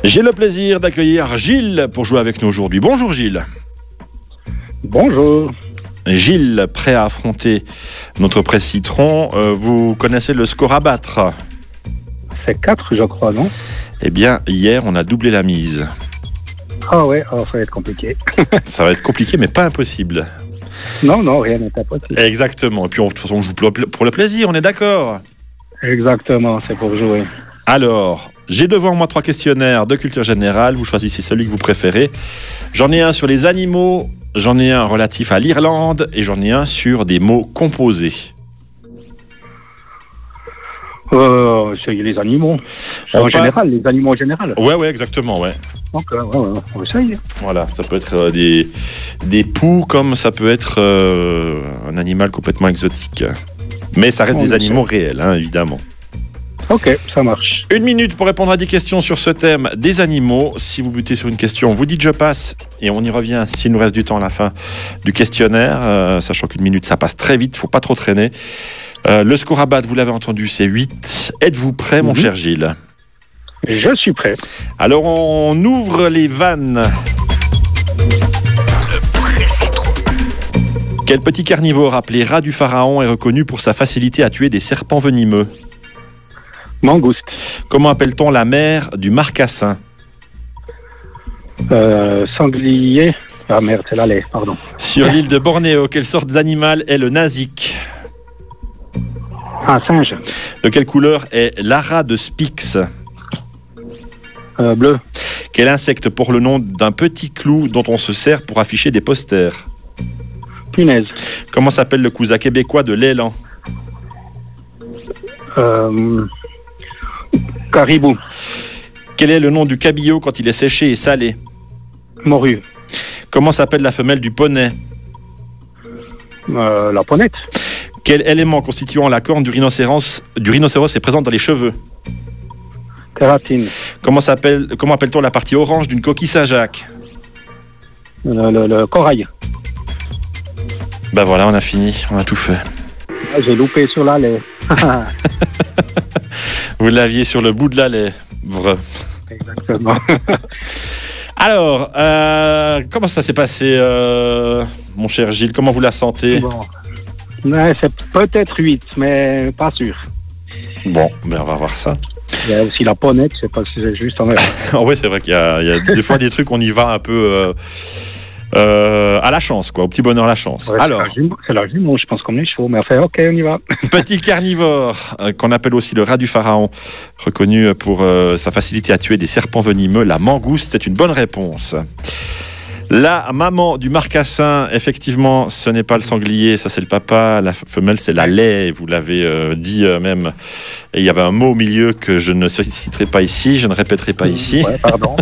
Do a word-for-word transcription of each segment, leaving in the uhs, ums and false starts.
J'ai le plaisir d'accueillir Gilles pour jouer avec nous aujourd'hui. Bonjour Gilles. Bonjour. Gilles, prêt à affronter notre presse citron. Euh, vous connaissez le score à battre? C'est quatre, je crois, non? Eh bien, hier, on a doublé la mise. Ah ouais, oh, ça va être compliqué. Ça va être compliqué, mais pas impossible. Non, non, rien n'est impossible. Exactement. Et puis, on, de toute façon, on joue pour le plaisir, on est d'accord? Exactement, c'est pour jouer. Alors, j'ai devant moi trois questionnaires de culture générale. Vous choisissez celui que vous préférez. J'en ai un sur les animaux, j'en ai un relatif à l'Irlande et j'en ai un sur des mots composés. Euh, c'est les animaux. On en part... général, les animaux en général. Ouais, ouais, exactement, ouais. Donc, euh, ouais, ouais, on essaye. Voilà, ça peut être euh, des, des poux comme ça peut être euh, un animal complètement exotique. Mais ça reste On des essaye. animaux réels, hein, évidemment. Ok, ça marche. Une minute pour répondre à des questions sur ce thème des animaux. Si vous butez sur une question, vous dites je passe et on y revient s'il nous reste du temps à la fin du questionnaire. Euh, sachant qu'une minute, ça passe très vite, faut pas trop traîner. Euh, le score à battre, vous l'avez entendu, c'est huit. Êtes-vous prêt, mon Mhm. cher Gilles? Je suis prêt. Alors, on ouvre les vannes. Quel petit carnivore appelé rat du pharaon est reconnu pour sa facilité à tuer des serpents venimeux? Mangouste. Comment appelle-t-on la mer du Marcassin? Euh, sanglier. Ah merde, c'est la lait, pardon. Sur l'île de Bornéo, quelle sorte d'animal est le nazik? Un singe. De quelle couleur est l'ara de Spix? Euh, bleu. Quel insecte porte le nom d'un petit clou dont on se sert pour afficher des posters? Punaise. Comment s'appelle le cousin québécois de l'élan? Euh, caribou. Quel est le nom du cabillaud quand il est séché et salé? Morue. Comment s'appelle la femelle du poney? Euh, la ponette. Quel élément constituant la corne du rhinocéros, du rhinocéros est présent dans les cheveux? Kératine. Comment s'appelle, comment appelle-t-on la partie orange d'une coquille Saint-Jacques? Le, le, le corail. Ben voilà, on a fini, on a tout fait. Ah, j'ai loupé sur la lait. Vous l'aviez sur le bout de la lèvre. Exactement. Alors, euh, comment ça s'est passé, euh, mon cher Gilles? Comment vous la sentez? Bon. Ouais, c'est peut-être huit, mais pas sûr. Bon, ben on va voir ça. Il y a aussi la ponette, je sais pas si c'est juste en Ah ouais, c'est vrai qu'il y a, il y a des fois des trucs, on y va un peu euh, euh, à la chance, quoi, au petit bonheur la chance. Ouais, Alors, c'est la jumeau, c'est la jumeau, je pense, comme les chevaux, mais enfin, ok, on y va. petit carnivore, euh, qu'on appelle aussi le rat du pharaon, reconnu pour euh, sa facilité à tuer des serpents venimeux, la mangouste, c'est une bonne réponse. La maman du marcassin, effectivement, ce n'est pas le sanglier, ça c'est le papa. La femelle, c'est la lait, vous l'avez euh, dit euh, même. Et il y avait un mot au milieu que je ne citerai pas ici, je ne répéterai pas ici. Ouais, pardon.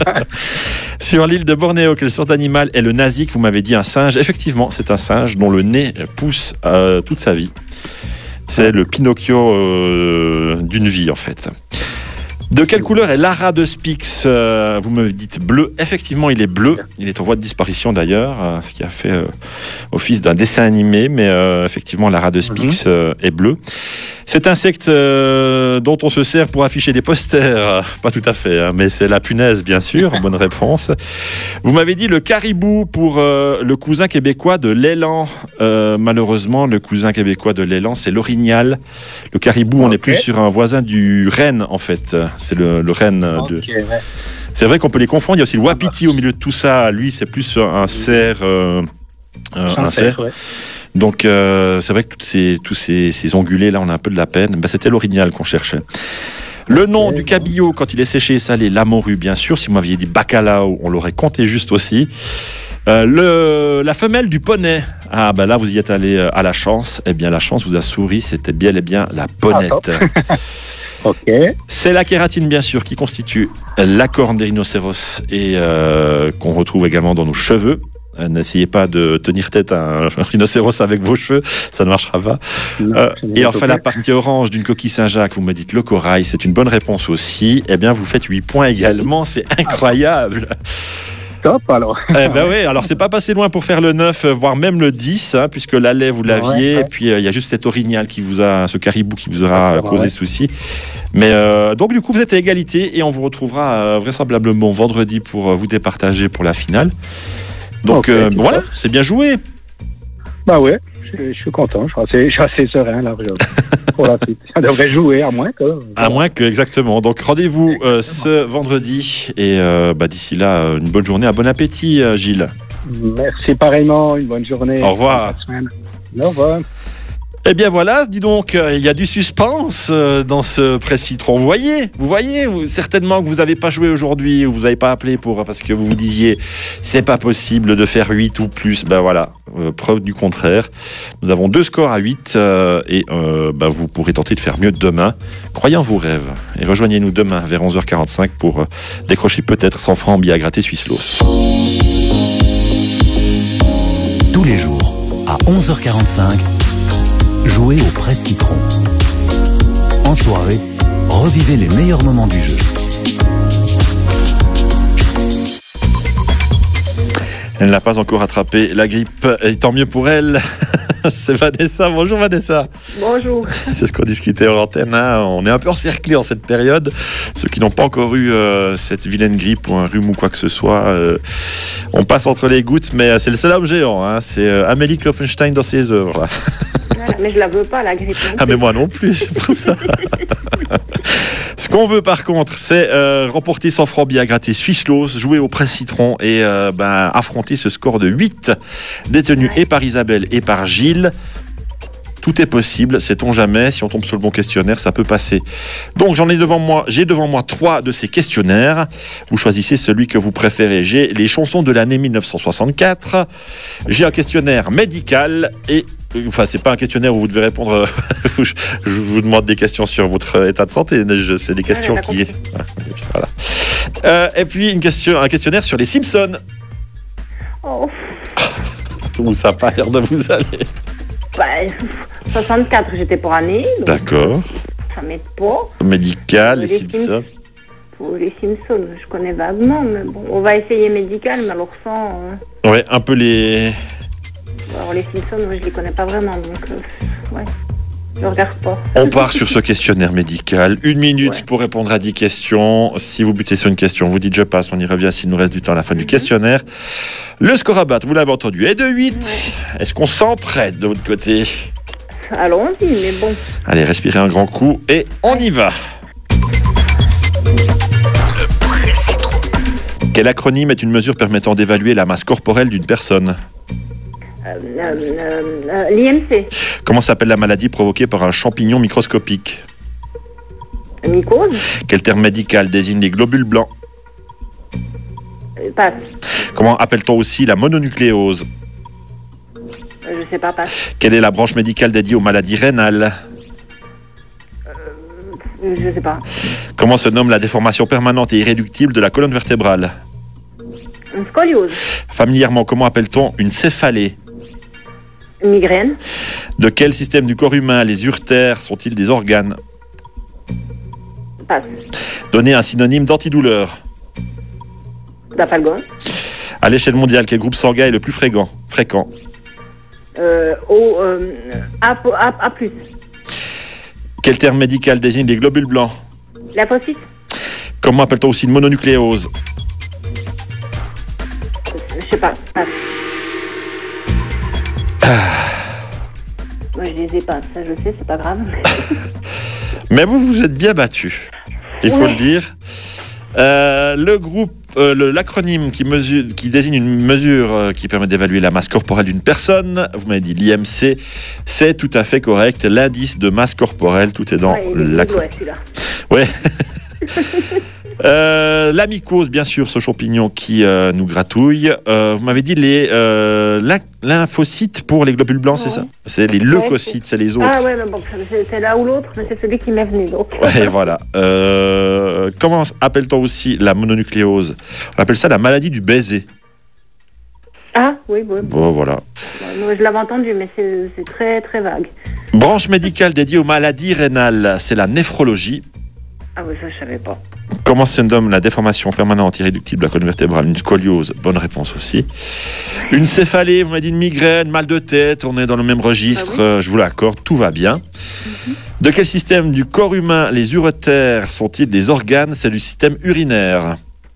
Sur l'île de Bornéo, quelle sorte d'animal est le nazik? Vous m'avez dit un singe. Effectivement, c'est un singe dont le nez pousse euh, toute sa vie. C'est le Pinocchio euh, d'une vie, en fait. De quelle couleur est l'ara de Spix? euh, Vous me dites bleu. Effectivement, il est bleu. Il est en voie de disparition d'ailleurs, euh, ce qui a fait euh, office d'un dessin animé. Mais euh, effectivement, l'ara de Spix euh, est bleu. Cet insecte euh, dont on se sert pour afficher des posters, euh, pas tout à fait, hein, mais c'est la punaise, bien sûr. Bonne réponse. Vous m'avez dit le caribou pour euh, le cousin québécois de l'élan. Euh, malheureusement, le cousin québécois de l'élan, c'est l'orignal. Le caribou, on Ok. est plus sur un voisin du renne, en fait. C'est le, le renne. De... Ok, ouais. C'est vrai qu'on peut les confondre. Il y a aussi le wapiti au milieu de tout ça. Lui, c'est plus un cerf. Euh, euh, un cerf. Ouais. Donc, euh, c'est vrai que toutes ces, tous ces, ces ongulés, là, on a un peu de la peine. Ben, c'était l'orignal qu'on cherchait. Le nom Ok, du bon. cabillaud, quand il est séché et salé, la morue, bien sûr. Si vous m'aviez dit bacalao, on l'aurait compté juste aussi. Euh, le, la femelle du poney. Ah, ben là, vous y êtes allé euh, à la chance. Eh bien, la chance vous a souri. C'était bien et bien la ponette. Ok. C'est la kératine, bien sûr, qui constitue la corne des rhinocéros et euh, qu'on retrouve également dans nos cheveux. Euh, N'essayez pas de tenir tête à un rhinocéros avec vos cheveux, ça ne marchera pas. Non, Euh, c'est et bien, enfin, ok. la partie orange d'une coquille Saint-Jacques, vous me dites le corail, c'est une bonne réponse aussi. Eh bien, vous faites huit points également, c'est incroyable. Top alors. Eh ben oui, alors c'est pas passé loin pour faire le neuf, voire même le dix, hein, puisque la lait vous l'aviez, Ouais, ouais. et puis il euh, y a juste cet orignal qui vous a, ce caribou qui vous aura Exactement, causé ouais. souci. Mais euh, donc du coup, vous êtes à égalité et on vous retrouvera euh, vraisemblablement vendredi pour euh, vous départager pour la finale. Donc Ok, euh, super. voilà, c'est bien joué. Bah ouais, je, je suis content. Je suis assez, je suis assez serein là je- pour la suite. Ça devrait jouer, à moins que. À moins que, exactement. Donc rendez-vous euh, ce vendredi et euh, bah, d'ici là, euh, une bonne journée, un bon appétit, euh, Gilles. Merci pareillement, une bonne journée. Au revoir. Bonne semaine. Au revoir. Eh bien voilà, dis donc, euh, il y a du suspense euh, dans ce prêt citron. Vous voyez, vous voyez, vous, certainement que vous n'avez pas joué aujourd'hui ou vous n'avez pas appelé pour parce que vous vous disiez c'est pas possible de faire huit ou plus. Ben voilà, euh, preuve du contraire. Nous avons deux scores à huit euh, et euh, ben, vous pourrez tenter de faire mieux demain. Croyez en vos rêves et rejoignez-nous demain vers onze heures quarante-cinq pour euh, décrocher peut-être cent francs en billets à gratter Suisse Los. Tous les jours, à onze heures quarante-cinq, jouez au Presse Citron. En soirée, revivez les meilleurs moments du jeu. Elle n'a pas encore attrapé la grippe et tant mieux pour elle. C'est Vanessa. Bonjour Vanessa. Bonjour. C'est ce qu'on discutait en antenne. Hein. On est un peu encerclés en cette période. Ceux qui n'ont pas encore eu euh, cette vilaine grippe ou un rhume ou quoi que ce soit, euh, on passe entre les gouttes, mais c'est le seul homme géant. Hein. C'est euh, Amélie Klopfenstein dans ses œuvres. Là. Voilà, mais je la veux pas, la grippe. Non Ah mais moi non plus, c'est pour ça. Ce qu'on veut par contre, c'est euh, remporter cent francs billets à gratter Suisse Los, jouer au Presse Citron et euh, ben, affronter ce score de huit détenu Ouais. et par Isabelle et par Gilles. Tout est possible, sait-on jamais, si on tombe sur le bon questionnaire, ça peut passer. Donc j'en ai devant moi, j'ai devant moi trois de ces questionnaires. Vous choisissez celui que vous préférez. J'ai les chansons de l'année mille neuf cent soixante-quatre, j'ai un questionnaire médical et enfin c'est pas un questionnaire où vous devez répondre. je vous demande des questions sur votre état de santé. Je- C'est des questions Ouais, qui. j'ai Ah, et puis voilà. Euh, et puis une question, un questionnaire sur les Simpsons. Oh, Où ça n'a pas l'air de vous aller. bah, soixante-quatre, j'étais pour année, donc D'accord. ça m'aide pas. Médical, les Les Simpsons. Pour les Simpsons, je connais vaguement, mais bon, on va essayer médical, mais alors sans... euh, Ouais, un peu les. alors les Simpsons, moi, je les connais pas vraiment, donc euh, ouais, je regarde pas. On part sur ce questionnaire médical. Une minute Ouais. pour répondre à dix questions. Si vous butez sur une question, vous dites je passe, on y revient s'il nous reste du temps à la fin du Mhm. questionnaire. Le score à battre, vous l'avez entendu, est de huit. Est-ce qu'on s'en prête de votre côté? Allons-y, mais bon, Allez, respirez un grand coup et on y va. Quel acronyme est une mesure permettant d'évaluer la masse corporelle d'une personne? euh, euh, euh, euh, l'I M C, Comment s'appelle la maladie provoquée par un champignon microscopique? mycose, Quel terme médical désigne les globules blancs? euh, passe, Comment appelle-t-on aussi la mononucléose? Euh, je sais pas, passe, Quelle est la branche médicale dédiée aux maladies rénales? Euh, je sais pas, Comment se nomme la déformation permanente et irréductible de la colonne vertébrale? une scoliose, Familièrement, comment appelle-t-on une céphalée? une migraine, De quel système du corps humain les uretères sont-ils des organes? passe, Donnez un synonyme d'antidouleur. d'apalgon, À l'échelle mondiale, quel groupe sanguin est le plus fréquent? Fréquent. euh, O, euh, A, A, A plus, Quel terme médical désigne les globules blancs? lymphocyte, Comment appelle-t-on aussi une mononucléose? je sais pas, passe. Moi je les ai pas, ça je sais, c'est pas grave. Mais vous, vous êtes bien battu, il faut Ouais. le dire. Euh, le groupe, euh, le- l'acronyme qui, mesure, qui désigne une mesure euh, qui permet d'évaluer la masse corporelle d'une personne, vous m'avez dit l'I M C, c'est tout à fait correct. L'indice de masse corporelle, tout est dans Ouais, il est l'acronyme. good, ouais, celui-là. Ouais. Euh, la mycose, bien sûr, ce champignon qui euh, nous gratouille. Euh, vous m'avez dit les euh, la- lymphocytes pour les globules blancs, c'est ça? Ouais. C'est les leucocytes, c'est les autres. Ah ouais, mais bon, c'est c'est l'un ou l'autre, mais c'est celui qui m'est venu, donc. Ouais, voilà. Euh, comment appelle-t-on aussi la mononucléose? On appelle ça la maladie du baiser. Ah, oui, oui. Bon, voilà. Bon, moi, je l'avais entendu, mais c'est c'est très, très vague. Branche médicale dédiée aux maladies rénales, c'est la néphrologie. Ah oui, ça, je savais pas. Comment se nomme la déformation permanente irréductible de la colonne vertébrale? Une scoliose, bonne réponse aussi. Une céphalée, vous m'avez dit une migraine, mal de tête, on est dans le même registre, Ah oui. je vous l'accorde, tout va bien. Mm-hmm. De quel système du corps humain les urétères sont-ils des organes? C'est du système urinaire.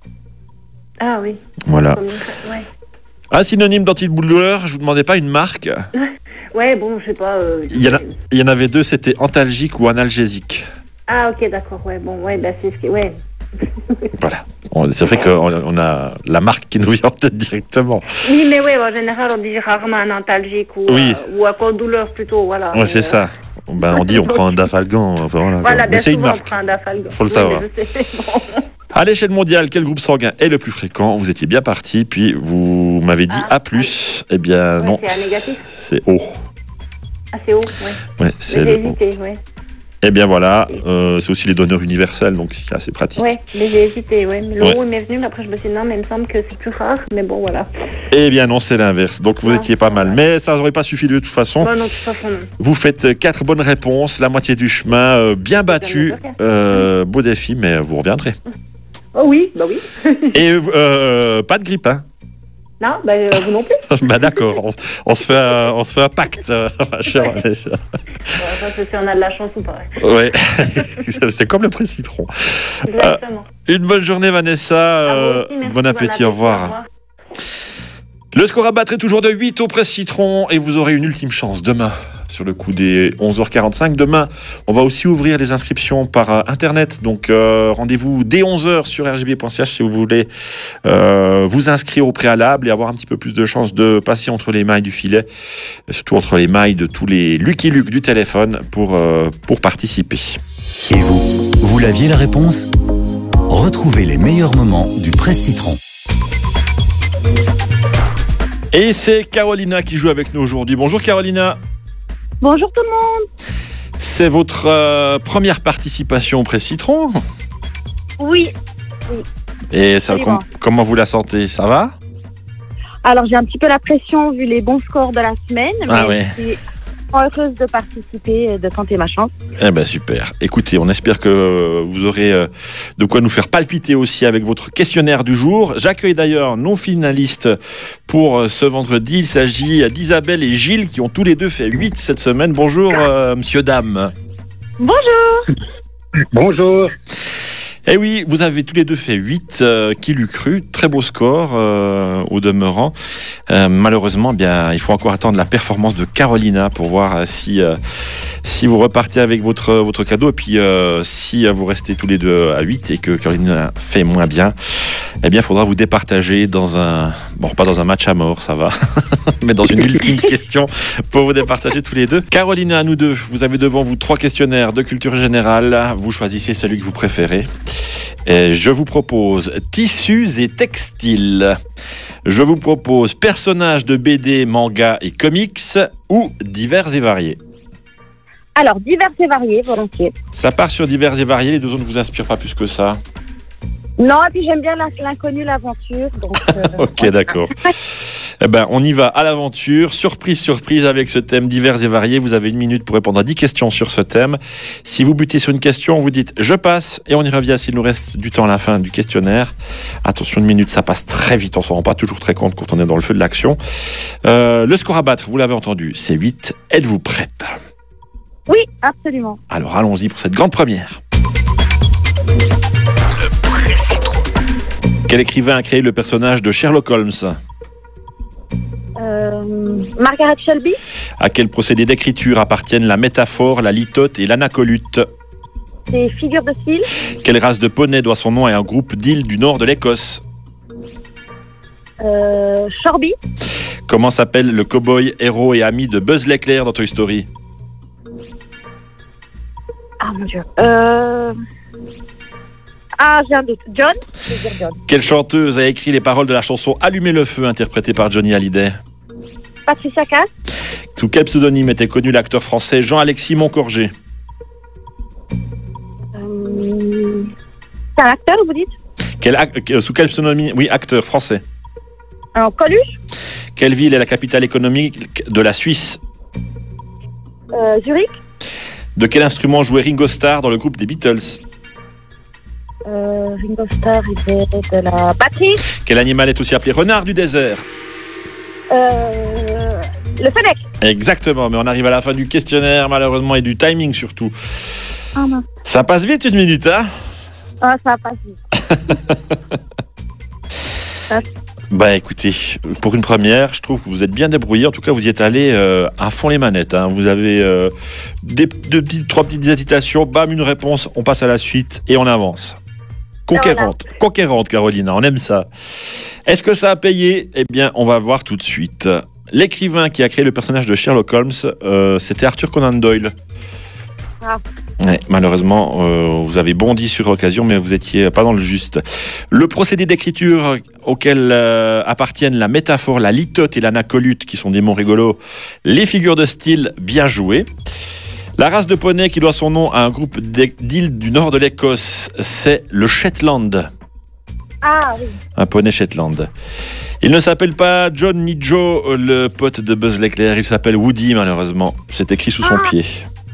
Ah oui. Voilà. Comme une- Ouais. Un synonyme d'antidouleur, je vous demandais pas une marque. Ouais, bon, je sais pas. euh, Il y en a- il y en avait deux, c'était antalgique ou analgésique. Ah, ok, d'accord, ouais, bon, ouais, bah, c'est ce qui. Ouais. Voilà. On- C'est vrai qu'on on a la marque qui nous vient en tête directement. Oui, mais ouais, en général, on dit rarement un antalgique ou, Oui. euh, ou un contre-douleur plutôt, voilà. Ouais, Mais, c'est euh, ça. Ben, on dit on prend un dafalgan. Enfin, voilà, Voilà, quoi. bien Mais c'est une souvent, on marque. prend un dafalgan. Faut le Oui, savoir. mais je sais, bon. À l'échelle mondiale, quel groupe sanguin est le plus fréquent? Vous étiez bien parti, puis vous m'avez dit Ah, A plus. Eh bien, Ouais, non. c'est un négatif. C'est O. Ah, c'est haut, ouais. Ouais, c'est Mais le j'ai O. hésité, ouais. Eh bien, voilà. euh, c'est aussi les donneurs universels, donc c'est assez pratique. Ouais, mais j'ai hésité, ouais. Mais le Ouais. haut, il m'est venu, mais après, je me suis dit, non, mais il me semble que c'est plus rare. Mais bon, voilà. Eh bien, non, c'est l'inverse. Donc, vous Non, étiez pas mal. ouais. Mais ça n'aurait pas suffi de toute façon. Bon, non, de toute façon, non. Vous faites quatre bonnes réponses, la moitié du chemin, euh, bien battu. bien sûr. Euh, beau défi, mais vous reviendrez. Oh oui, bah oui. Et euh, pas de grippe, hein? Non, bah euh, vous non plus. Bah d'accord, on, on se fait un, on se fait un pacte, euh, ma chère Vanessa. Bon, ça, c'est si on a de la chance ou pas. Ouais, c'est comme le pré-citron. Exactement. Une bonne journée, Vanessa. À vous euh, aussi, merci, bon appétit, au revoir. Le score à battre est toujours de huit au pré-citron et vous aurez une ultime chance demain sur le coup des onze heures quarante-cinq. Demain, on va aussi ouvrir les inscriptions par euh, Internet. Donc, euh, rendez-vous dès onze heures sur r g b point c h si vous voulez euh, vous inscrire au préalable et avoir un petit peu plus de chances de passer entre les mailles du filet, et surtout entre les mailles de tous les Lucky Luke du téléphone pour, euh, pour participer. Et vous, vous l'aviez la réponse? Retrouvez les meilleurs moments du Presse-Citron. Et c'est Carolina qui joue avec nous aujourd'hui. Bonjour Carolina. Bonjour tout le monde. C'est votre euh, première participation au Presse-Citron. Oui, Et ça, Absolument. com- comment vous la sentez? Ça va? alors j'ai un petit peu la pression vu les bons scores de la semaine, Ah mais ouais. je suis heureuse de participer et de tenter ma chance. Eh ben super. Écoutez, on espère que vous aurez euh, de quoi nous faire palpiter aussi avec votre questionnaire du jour. J'accueille d'ailleurs nos finalistes pour euh, ce vendredi. Il s'agit d'Isabelle et Gilles qui ont tous les deux fait huit cette semaine. Bonjour euh, monsieur, dame. Bonjour. Bonjour. Eh oui, vous avez tous les deux fait huit, euh, qui l'eût cru, très beau score euh, au demeurant. Euh, malheureusement, eh bien, il faut encore attendre la performance de Carolina pour voir euh, si, euh, si vous repartez avec votre, votre cadeau. Et puis, euh, si euh, vous restez tous les deux à huit et que Carolina fait moins bien, eh bien, il faudra vous départager dans un... Bon, pas dans un match à mort, ça va, mais dans une ultime question pour vous départager tous les deux. Carolina, à nous deux, vous avez devant vous trois questionnaires de culture générale. Vous choisissez celui que vous préférez. Et je vous propose tissus et textiles. Je vous propose personnages de B D, manga et comics ou divers et variés. Alors, divers et variés, volontiers. Ça part sur divers et variés, les deux autres ne vous inspirent pas plus que ça. Non, et puis j'aime bien la- l'inconnu, l'aventure. Donc, euh, Ok, d'accord. Eh ben, on y va à l'aventure. Surprise, surprise avec ce thème divers et variés. Vous avez une minute pour répondre à dix questions sur ce thème. Si vous butez sur une question, vous dites « je passe » et on y revient s'il nous reste du temps à la fin du questionnaire. Attention, une minute, ça passe très vite. On s'en rend pas toujours très compte quand on est dans le feu de l'action. Euh, le score à battre, vous l'avez entendu, c'est huit. Êtes-vous prête? oui, absolument. Alors allons-y pour cette grande première. Quel écrivain a créé le personnage de Sherlock Holmes? Euh, Margaret Shelby, À quel procédé d'écriture appartiennent la métaphore, la litote et l'anacolute? c'est figure de style. Quelle race de poney doit son nom à un groupe d'îles du nord de l'Écosse? Euh, Shorby, Comment s'appelle le cow-boy, héros et ami de Buzz l'éclair dans Toy Story? ah mon dieu. Euh... Ah, j'ai un doute. John, je vais dire John. Quelle chanteuse a écrit les paroles de la chanson Allumer le feu interprétée par Johnny Hallyday? Patricia Cass, Sous quel pseudonyme était connu l'acteur français Jean-Alexis Moncorgé? euh... c'est un acteur, vous dites? Quel ac- euh, Sous quel pseudonyme? Oui, acteur français. Alors, Coluche, Quelle ville est la capitale économique de la Suisse? euh, Zurich, De quel instrument jouait Ringo Starr dans le groupe des Beatles? Euh, Ringo Starr, il fait de la batterie. Quel animal est aussi appelé renard du désert? Euh, le fennec. Exactement, mais on arrive à la fin du questionnaire, malheureusement, et du timing surtout. Ah non. Ça passe vite une minute, hein? Ah, ça passe vite. Bah écoutez, pour une première, je trouve que vous êtes bien débrouillé. En tout cas, vous y êtes allé euh, à fond les manettes. Hein. Vous avez euh, des, deux petites, trois petites hésitations, bam, une réponse, on passe à la suite et on avance. Conquérante, voilà. Conquérante, Carolina, on aime ça. Est-ce que ça a payé? Eh bien, on va voir tout de suite. L'écrivain qui a créé le personnage de Sherlock Holmes, euh, c'était Arthur Conan Doyle. Ah. Ouais, malheureusement, euh, vous avez bondi sur l'occasion, mais vous étiez pas dans le juste. Le procédé d'écriture auquel euh, appartiennent la métaphore, la litote et l'anacolute, qui sont des mots rigolos, les figures de style bien jouées. La race de poney qui doit son nom à un groupe d'îles du nord de l'Écosse, c'est le Shetland. Ah oui. Un poney Shetland. Il ne s'appelle pas John ni Joe, le pote de Buzz l'éclair, il s'appelle Woody, malheureusement. C'est écrit sous son ah. pied.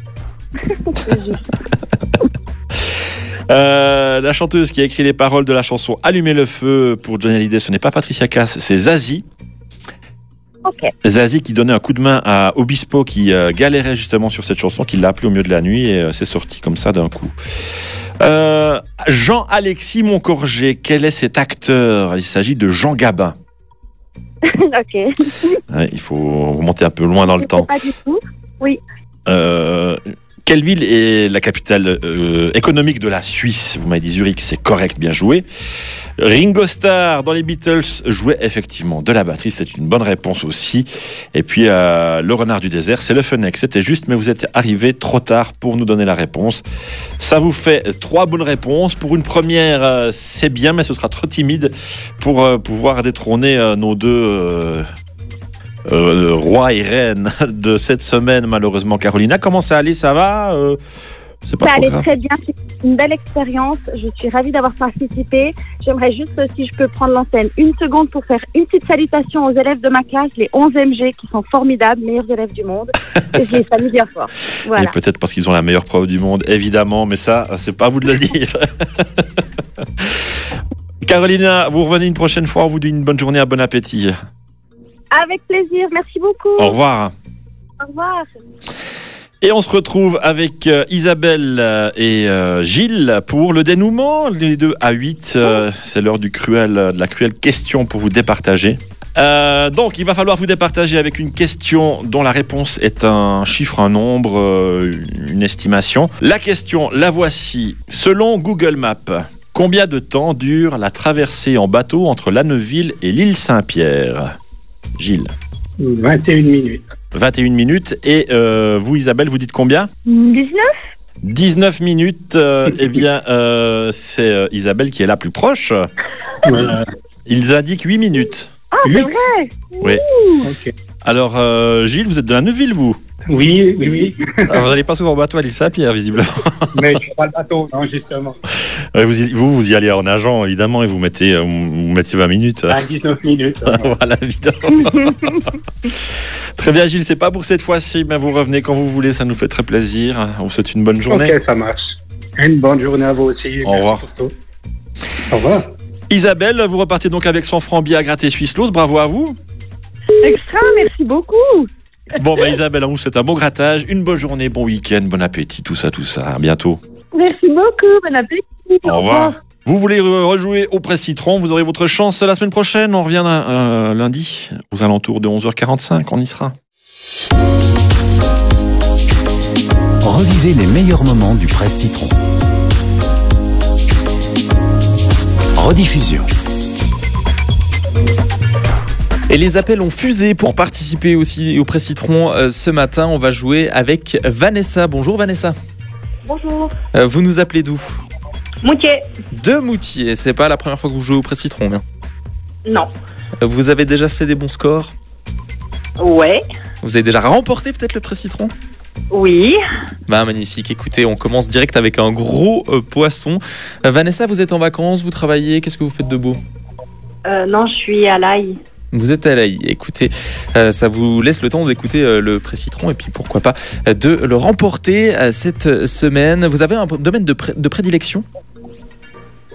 euh, la chanteuse qui a écrit les paroles de la chanson Allumer le feu pour Johnny Hallyday, ce n'est pas Patricia Cass, c'est Zazie. Okay. Zazie qui donnait un coup de main à Obispo qui euh, galérait justement sur cette chanson, qui l'a appelé au milieu de la nuit et euh, c'est sorti comme ça d'un coup. Euh, Jean-Alexis Moncorgé, quel est cet acteur? Il s'agit de Jean Gabin. Ok. Ouais, il faut remonter un peu loin dans le Je temps. Pas du tout. Oui. Euh, quelle ville est la capitale euh, économique de la Suisse? Vous m'avez dit Zurich, c'est correct, bien joué. Ringo Starr dans les Beatles jouait effectivement de la batterie, c'est une bonne réponse aussi. Et puis euh, le renard du désert, c'est le fennec, c'était juste, mais vous êtes arrivé trop tard pour nous donner la réponse. Ça vous fait trois bonnes réponses. Pour une première, euh, c'est bien, mais ce sera trop timide pour euh, pouvoir détrôner euh, nos deux... Euh, Euh, roi et reine de cette semaine, malheureusement. Carolina, comment ça allait? Ça va euh, c'est pas Ça allait grave. très bien, c'est une belle expérience. Je suis ravie d'avoir participé. J'aimerais juste, si je peux prendre l'antenne, une seconde pour faire une petite salutation aux élèves de ma classe, les onze M G, qui sont formidables, meilleurs élèves du monde. Et je les salue bien fort. Voilà. Et peut-être parce qu'ils ont la meilleure prof du monde, évidemment, mais ça, c'est pas à vous de le dire. Carolina, vous revenez une prochaine fois. On vous dit une bonne journée, un bon appétit. Avec plaisir, merci beaucoup. Au revoir. Au revoir. Et on se retrouve avec euh, Isabelle euh, et euh, Gilles pour le dénouement, les deux à huit. Euh, c'est l'heure du cruel, de la cruelle question pour vous départager. Euh, donc, il va falloir vous départager avec une question dont la réponse est un chiffre, un nombre, euh, une estimation. La question, la voici. Selon Google Maps, combien de temps dure la traversée en bateau entre Lanneville et l'île Saint-Pierre? Gilles. vingt et une minutes. vingt et une minutes. Et euh, vous, Isabelle, vous dites combien? dix-neuf. dix-neuf minutes. Euh, eh bien, euh, c'est euh, Isabelle qui est la plus proche. Voilà. Ils indiquent huit minutes. Ah, c'est vrai. Oui. Okay. Alors, euh, Gilles, vous êtes de Lanneville, vous? Oui, oui, oui. Alors, vous n'allez pas souvent en bateau à l'île Saint-Pierre, visiblement. Mais je ne prends pas le bateau, non, justement. Ouais, vous, y, vous, vous y allez en nageant, évidemment, et vous mettez, vous, vous mettez vingt minutes. À dix-neuf minutes. Voilà, évidemment. Très bien, Gilles, c'est pas pour cette fois-ci, mais vous revenez quand vous voulez, ça nous fait très plaisir. On vous souhaite une bonne journée. Ok, ça marche. Une bonne journée à vous aussi. Au revoir. Au revoir. Isabelle, vous repartez donc avec cent francs billets à gratter Swisslos, bravo à vous. Extra, merci beaucoup. Bon, bah Isabelle, on vous souhaite un bon grattage, une bonne journée, bon week-end, bon appétit, tout ça, tout ça. À bientôt. Merci beaucoup, bon appétit. Au revoir. Vous voulez rejouer au Presse Citron, vous aurez votre chance la semaine prochaine. On revient euh, lundi aux alentours de onze heures quarante-cinq, on y sera. Revivez les meilleurs moments du Presse Citron. Rediffusion. Et les appels ont fusé pour participer aussi au Presse Citron. Euh, ce matin, on va jouer avec Vanessa. Bonjour Vanessa. Bonjour. Euh, vous nous appelez d'où? Moutier. De Moutier. C'est pas la première fois que vous jouez au Presse Citron, bien? Non. Euh, vous avez déjà fait des bons scores? Ouais. Vous avez déjà remporté peut-être le Presse Citron? Oui. Bah magnifique. Écoutez, on commence direct avec un gros euh, poisson. Euh, Vanessa, vous êtes en vacances, vous travaillez, qu'est-ce que vous faites de beau? euh, Non, je suis à l'Aï. Vous êtes à l'Aï. Écoutez, euh, ça vous laisse le temps d'écouter euh, le Presse Citron et puis pourquoi pas euh, de le remporter euh, cette semaine. Vous avez un domaine de, pré- de prédilection?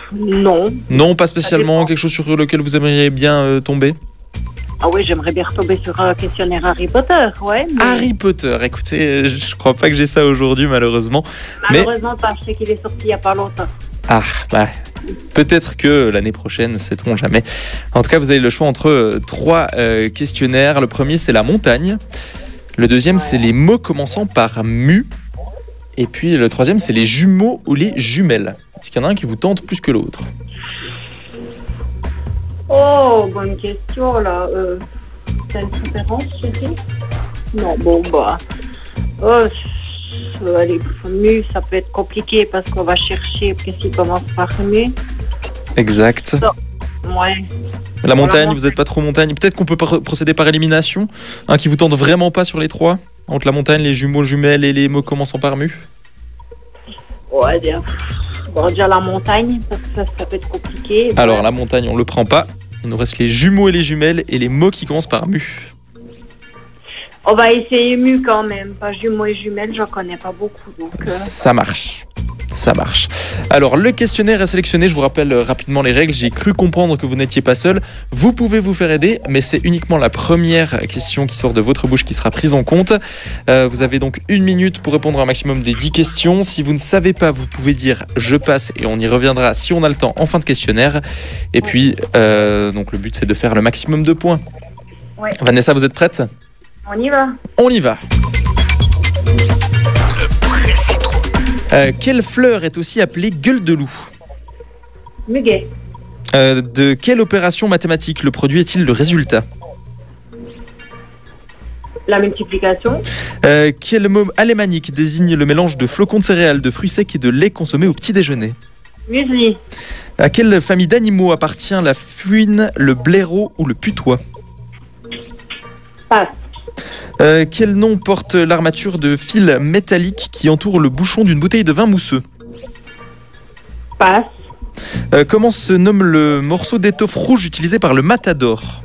Non. Non, pas spécialement. dépend. Quelque chose sur lequel vous aimeriez bien euh, tomber? Ah oui, j'aimerais bien retomber sur un questionnaire Harry Potter, ouais. Mais Harry Potter. Écoutez, je crois pas que j'ai ça aujourd'hui, malheureusement. Mais malheureusement pas, je sais qu'il est sorti il y a pas longtemps. ah, bah, peut-être que l'année prochaine, sait-on jamais. En tout cas, vous avez le choix entre euh, trois euh, questionnaires. Le premier, c'est la montagne. Le deuxième, Ouais. c'est les mots commençant par mu. Et puis le troisième, c'est les jumeaux ou les jumelles. Est-ce qu'il y en a un qui vous tente plus que l'autre? Oh, bonne question là. Euh, T'as une préférence, je dis? Non, bon bah. Oh, euh, allez, mu, ça peut être compliqué parce qu'on va chercher qu'est-ce qui commence par mu. Exact. Ouais. La montagne, montagne. vous n'êtes pas trop montagne. Peut-être qu'on peut par- procéder par élimination. Un qui vous tente vraiment pas sur les trois? Entre la montagne, les jumeaux, jumelles et les mots commençant par mu? Ouais, bien. Bon, déjà la montagne, parce que ça, ça peut être compliqué. Alors Ouais. la montagne, on le prend pas. Il nous reste les jumeaux et les jumelles et les mots qui commencent par mu. On va essayer mu quand même. Pas jumeaux et jumelles, j'en connais pas beaucoup. Donc, euh, Ça marche. Ça marche. Alors, le questionnaire est sélectionné. Je vous rappelle euh, rapidement les règles. J'ai cru comprendre que vous n'étiez pas seul. Vous pouvez vous faire aider, mais c'est uniquement la première question qui sort de votre bouche qui sera prise en compte. Euh, vous avez donc une minute pour répondre à un maximum des dix questions. Si vous ne savez pas, vous pouvez dire « je passe » et on y reviendra si on a le temps en fin de questionnaire. Et puis, euh, donc le but, c'est de faire le maximum de points. Ouais. Vanessa, vous êtes prête? on y va. On y va. Euh, quelle fleur est aussi appelée gueule de loup? Muguet. Euh, de quelle opération mathématique le produit est-il le résultat? La multiplication. euh, Quel mot alémanique désigne le mélange de flocons de céréales, de fruits secs et de lait consommé au petit déjeuner? Muesli. À quelle famille d'animaux appartient la fouine, le blaireau ou le putois? Passe. euh, Quel nom porte l'armature de fil métallique qui entoure le bouchon d'une bouteille de vin mousseux? Passe. euh, Comment se nomme le morceau d'étoffe rouge utilisé par le matador?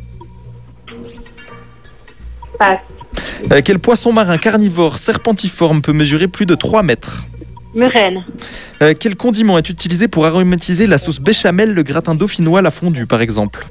Passe. euh, Quel poisson marin carnivore serpentiforme peut mesurer plus de trois mètres? Murène. Euh, quel condiment est utilisé pour aromatiser la sauce béchamel, le gratin dauphinois, la fondue par exemple?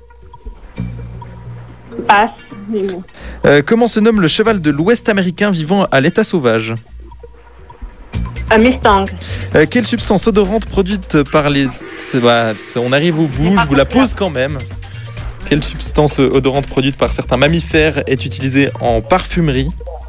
Passe. euh, Comment se nomme le cheval de l'Ouest américain vivant à l'état sauvage? Un Mustang. euh, Quelle substance odorante produite par les... c'est- bah, c'est- on arrive au bout, je vous la pose quand même. Quelle substance odorante produite par certains mammifères est utilisée en parfumerie?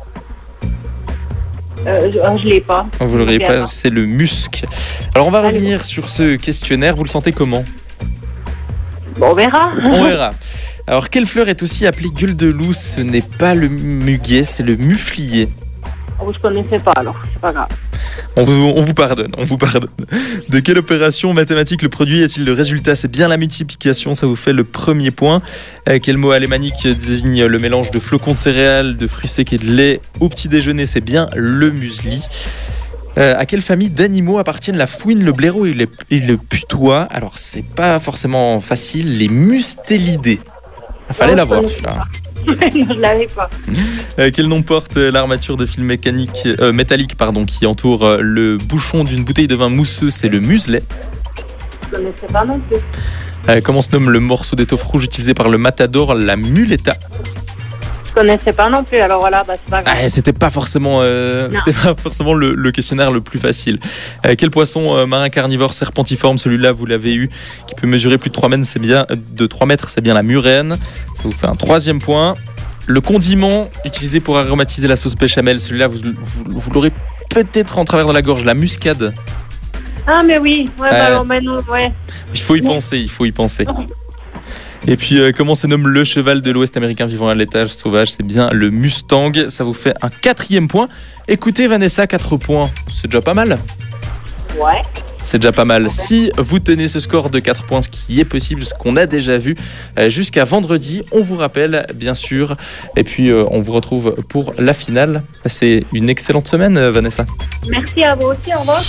Euh, je ne l'ai pas. Vous l'aurez Ok, pas, attends. c'est le musc. Alors on va Allez. revenir sur ce questionnaire, vous le sentez comment? Bon, on verra. On verra. Alors, quelle fleur est aussi appelée gueule de loup? Ce n'est pas le muguet, c'est le muflier. Oh, je connaissais pas, alors c'est pas grave. On vous, on vous pardonne, on vous pardonne. De quelle opération mathématique le produit est-il le résultat? C'est bien la multiplication, ça vous fait le premier point. Euh, quel mot alémanique désigne le mélange de flocons de céréales, de fruits secs et de lait au petit déjeuner? C'est bien le muesli. Euh, à quelle famille d'animaux appartiennent la fouine, le blaireau et le, et le putois? Alors, c'est pas forcément facile, les mustélidés. Il fallait Non, l'avoir, je celui-là. non, je l'avais pas. Euh, quel nom porte euh, l'armature de fil mécanique, euh, métallique pardon, qui entoure euh, le bouchon d'une bouteille de vin mousseux? C'est le muselet. Je connaissais pas non plus. Euh, comment se nomme le morceau d'étoffe rouge utilisé par le matador? La muleta. Je connaissais pas non plus, alors voilà, bah, c'est pas grave. Ah, c'était pas forcément, euh, Non. c'était pas forcément le, le questionnaire le plus facile. Euh, quel poisson euh, marin carnivore serpentiforme? Celui-là, vous l'avez eu, qui peut mesurer plus de trois mètres, c'est bien, euh, de trois mètres, c'est bien la murène. Ça vous fait un troisième point. Le condiment utilisé pour aromatiser la sauce béchamel, celui-là, vous, vous, vous l'aurez peut-être en travers de la gorge, la muscade. Ah, mais oui, ouais, bah, Euh. alors, mais non, ouais. Il faut y penser, il faut y penser. Et puis, euh, comment se nomme le cheval de l'Ouest américain vivant à l'étage sauvage? C'est bien le Mustang. Ça vous fait un quatrième point. Écoutez, Vanessa, quatre points. C'est déjà pas mal. Ouais. C'est déjà pas mal. Si vous tenez ce score de quatre points, ce qui est possible, ce qu'on a déjà vu, euh, jusqu'à vendredi, on vous rappelle, bien sûr. Et puis, euh, on vous retrouve pour la finale. C'est une excellente semaine, euh, Vanessa. Merci à vous aussi, au revoir.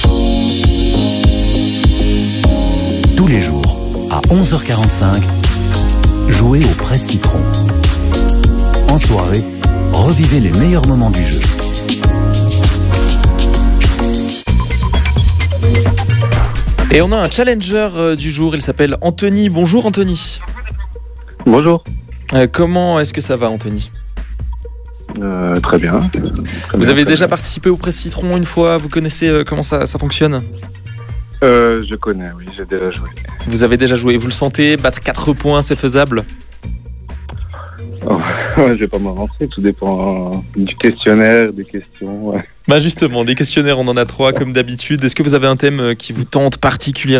Tous les jours, à onze heures quarante-cinq, jouez au Presse Citron. En soirée, revivez les meilleurs moments du jeu. Et on a un challenger euh, du jour, il s'appelle Anthony. Bonjour Anthony. Bonjour. Euh, comment est-ce que ça va Anthony ? Euh, très bien. Très Vous bien, avez très déjà bien. participé au Presse Citron une fois, vous connaissez euh, comment ça, ça fonctionne ? Euh, je connais, oui, j'ai déjà joué. Vous avez déjà joué, vous le sentez ? Battre quatre points, c'est faisable ? Oh, je vais pas m'avancer, tout dépend du questionnaire, des questions. Ouais. Bah justement, des questionnaires, on en a trois comme d'habitude. Est-ce que vous avez un thème qui vous tente particulièrement ?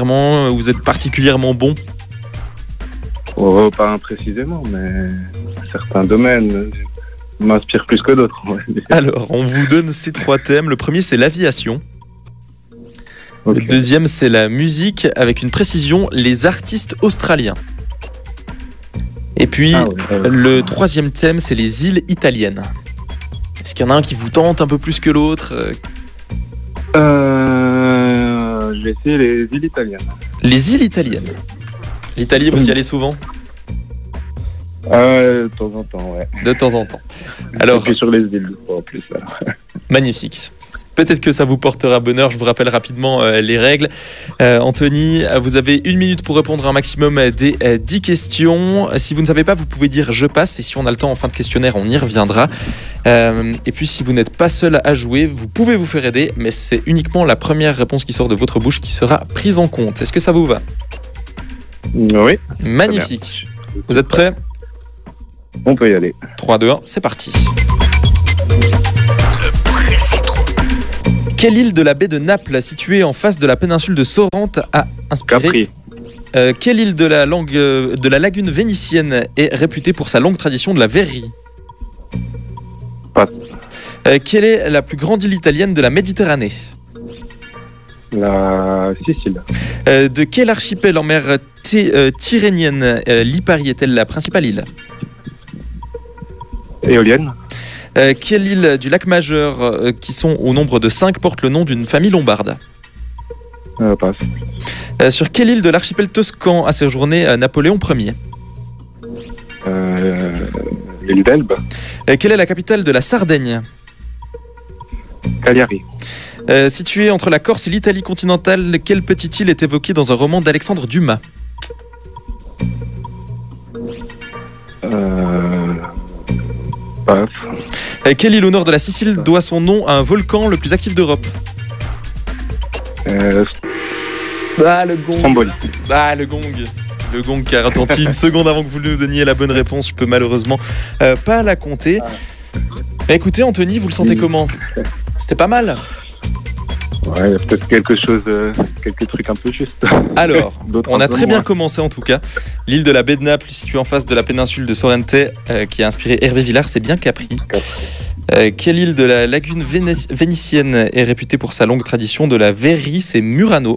Vous êtes particulièrement bon ? Oh, pas un précisément, mais certains domaines m'inspirent plus que d'autres. Ouais. Alors, on vous donne ces trois thèmes. Le premier, c'est l'aviation. Ok. Le deuxième, c'est la musique, avec une précision, les artistes australiens. Et puis, Ah ouais, ouais. le troisième thème, c'est les îles italiennes. Est-ce qu'il y en a un qui vous tente un peu plus que l'autre ? Euh, je vais essayer les îles italiennes. Les îles italiennes. L'Italie, vous y allez souvent ? Euh, de temps en temps, ouais. De temps en temps. Alors, Et puis sur les îles, deux fois en plus. Alors. magnifique. Peut-être que ça vous portera bonheur. Je vous rappelle rapidement euh, les règles. Euh, Anthony, vous avez une minute pour répondre à un maximum des euh, dix questions. Si vous ne savez pas, vous pouvez dire « je passe » et si on a le temps en fin de questionnaire, on y reviendra. Euh, et puis, si vous n'êtes pas seul à jouer, vous pouvez vous faire aider, mais c'est uniquement la première réponse qui sort de votre bouche qui sera prise en compte. Est-ce que ça vous va ? Oui, Magnifique. Vous êtes prêts ? on peut y aller. trois, deux, un, c'est parti. Quelle île de la baie de Naples, située en face de la péninsule de Sorrente, a inspiré Capri. Euh, Quelle île de la, langue, euh, de la lagune vénitienne est réputée pour sa longue tradition de la verrerie ? Passe. Euh, quelle est la plus grande île italienne de la Méditerranée ? La Sicile. Euh, de quel archipel en mer Thé- euh, Tyrrhénienne euh, Lipari est-elle la principale île ? Éolienne. Euh, quelle île du lac Majeur, euh, qui sont au nombre de cinq, porte le nom d'une famille lombarde ? Euh, passe. Euh, sur quelle île de l'archipel toscan a séjourné euh, Napoléon Ier ? Euh, l'île d'Elbe. Euh, quelle est la capitale de la Sardaigne ? Cagliari. Euh, Située entre la Corse et l'Italie continentale, quelle petite île est évoquée dans un roman d'Alexandre Dumas ? Euh, passe. Euh, Quelle île au nord de la Sicile doit son nom à un volcan le plus actif d'Europe ? Euh, Ah, le gong. Stromboli. Ah, le gong. Le gong qui a retenti une seconde avant que vous nous donniez la bonne réponse. Je peux malheureusement euh, pas la compter. Écoutez, Anthony, vous le sentez comment ? C'était pas mal. Ouais, il y a peut-être quelque chose, euh, quelques trucs un peu justes. Alors, D'autres on un a peu très bien moins. commencé en tout cas. L'île de la baie de Naples, située en face de la péninsule de Sorrente, euh, qui a inspiré Hervé Villard, c'est bien Capri. Euh, quelle île de la lagune véné- vénitienne est réputée pour sa longue tradition de la verrerie ? C'est Murano.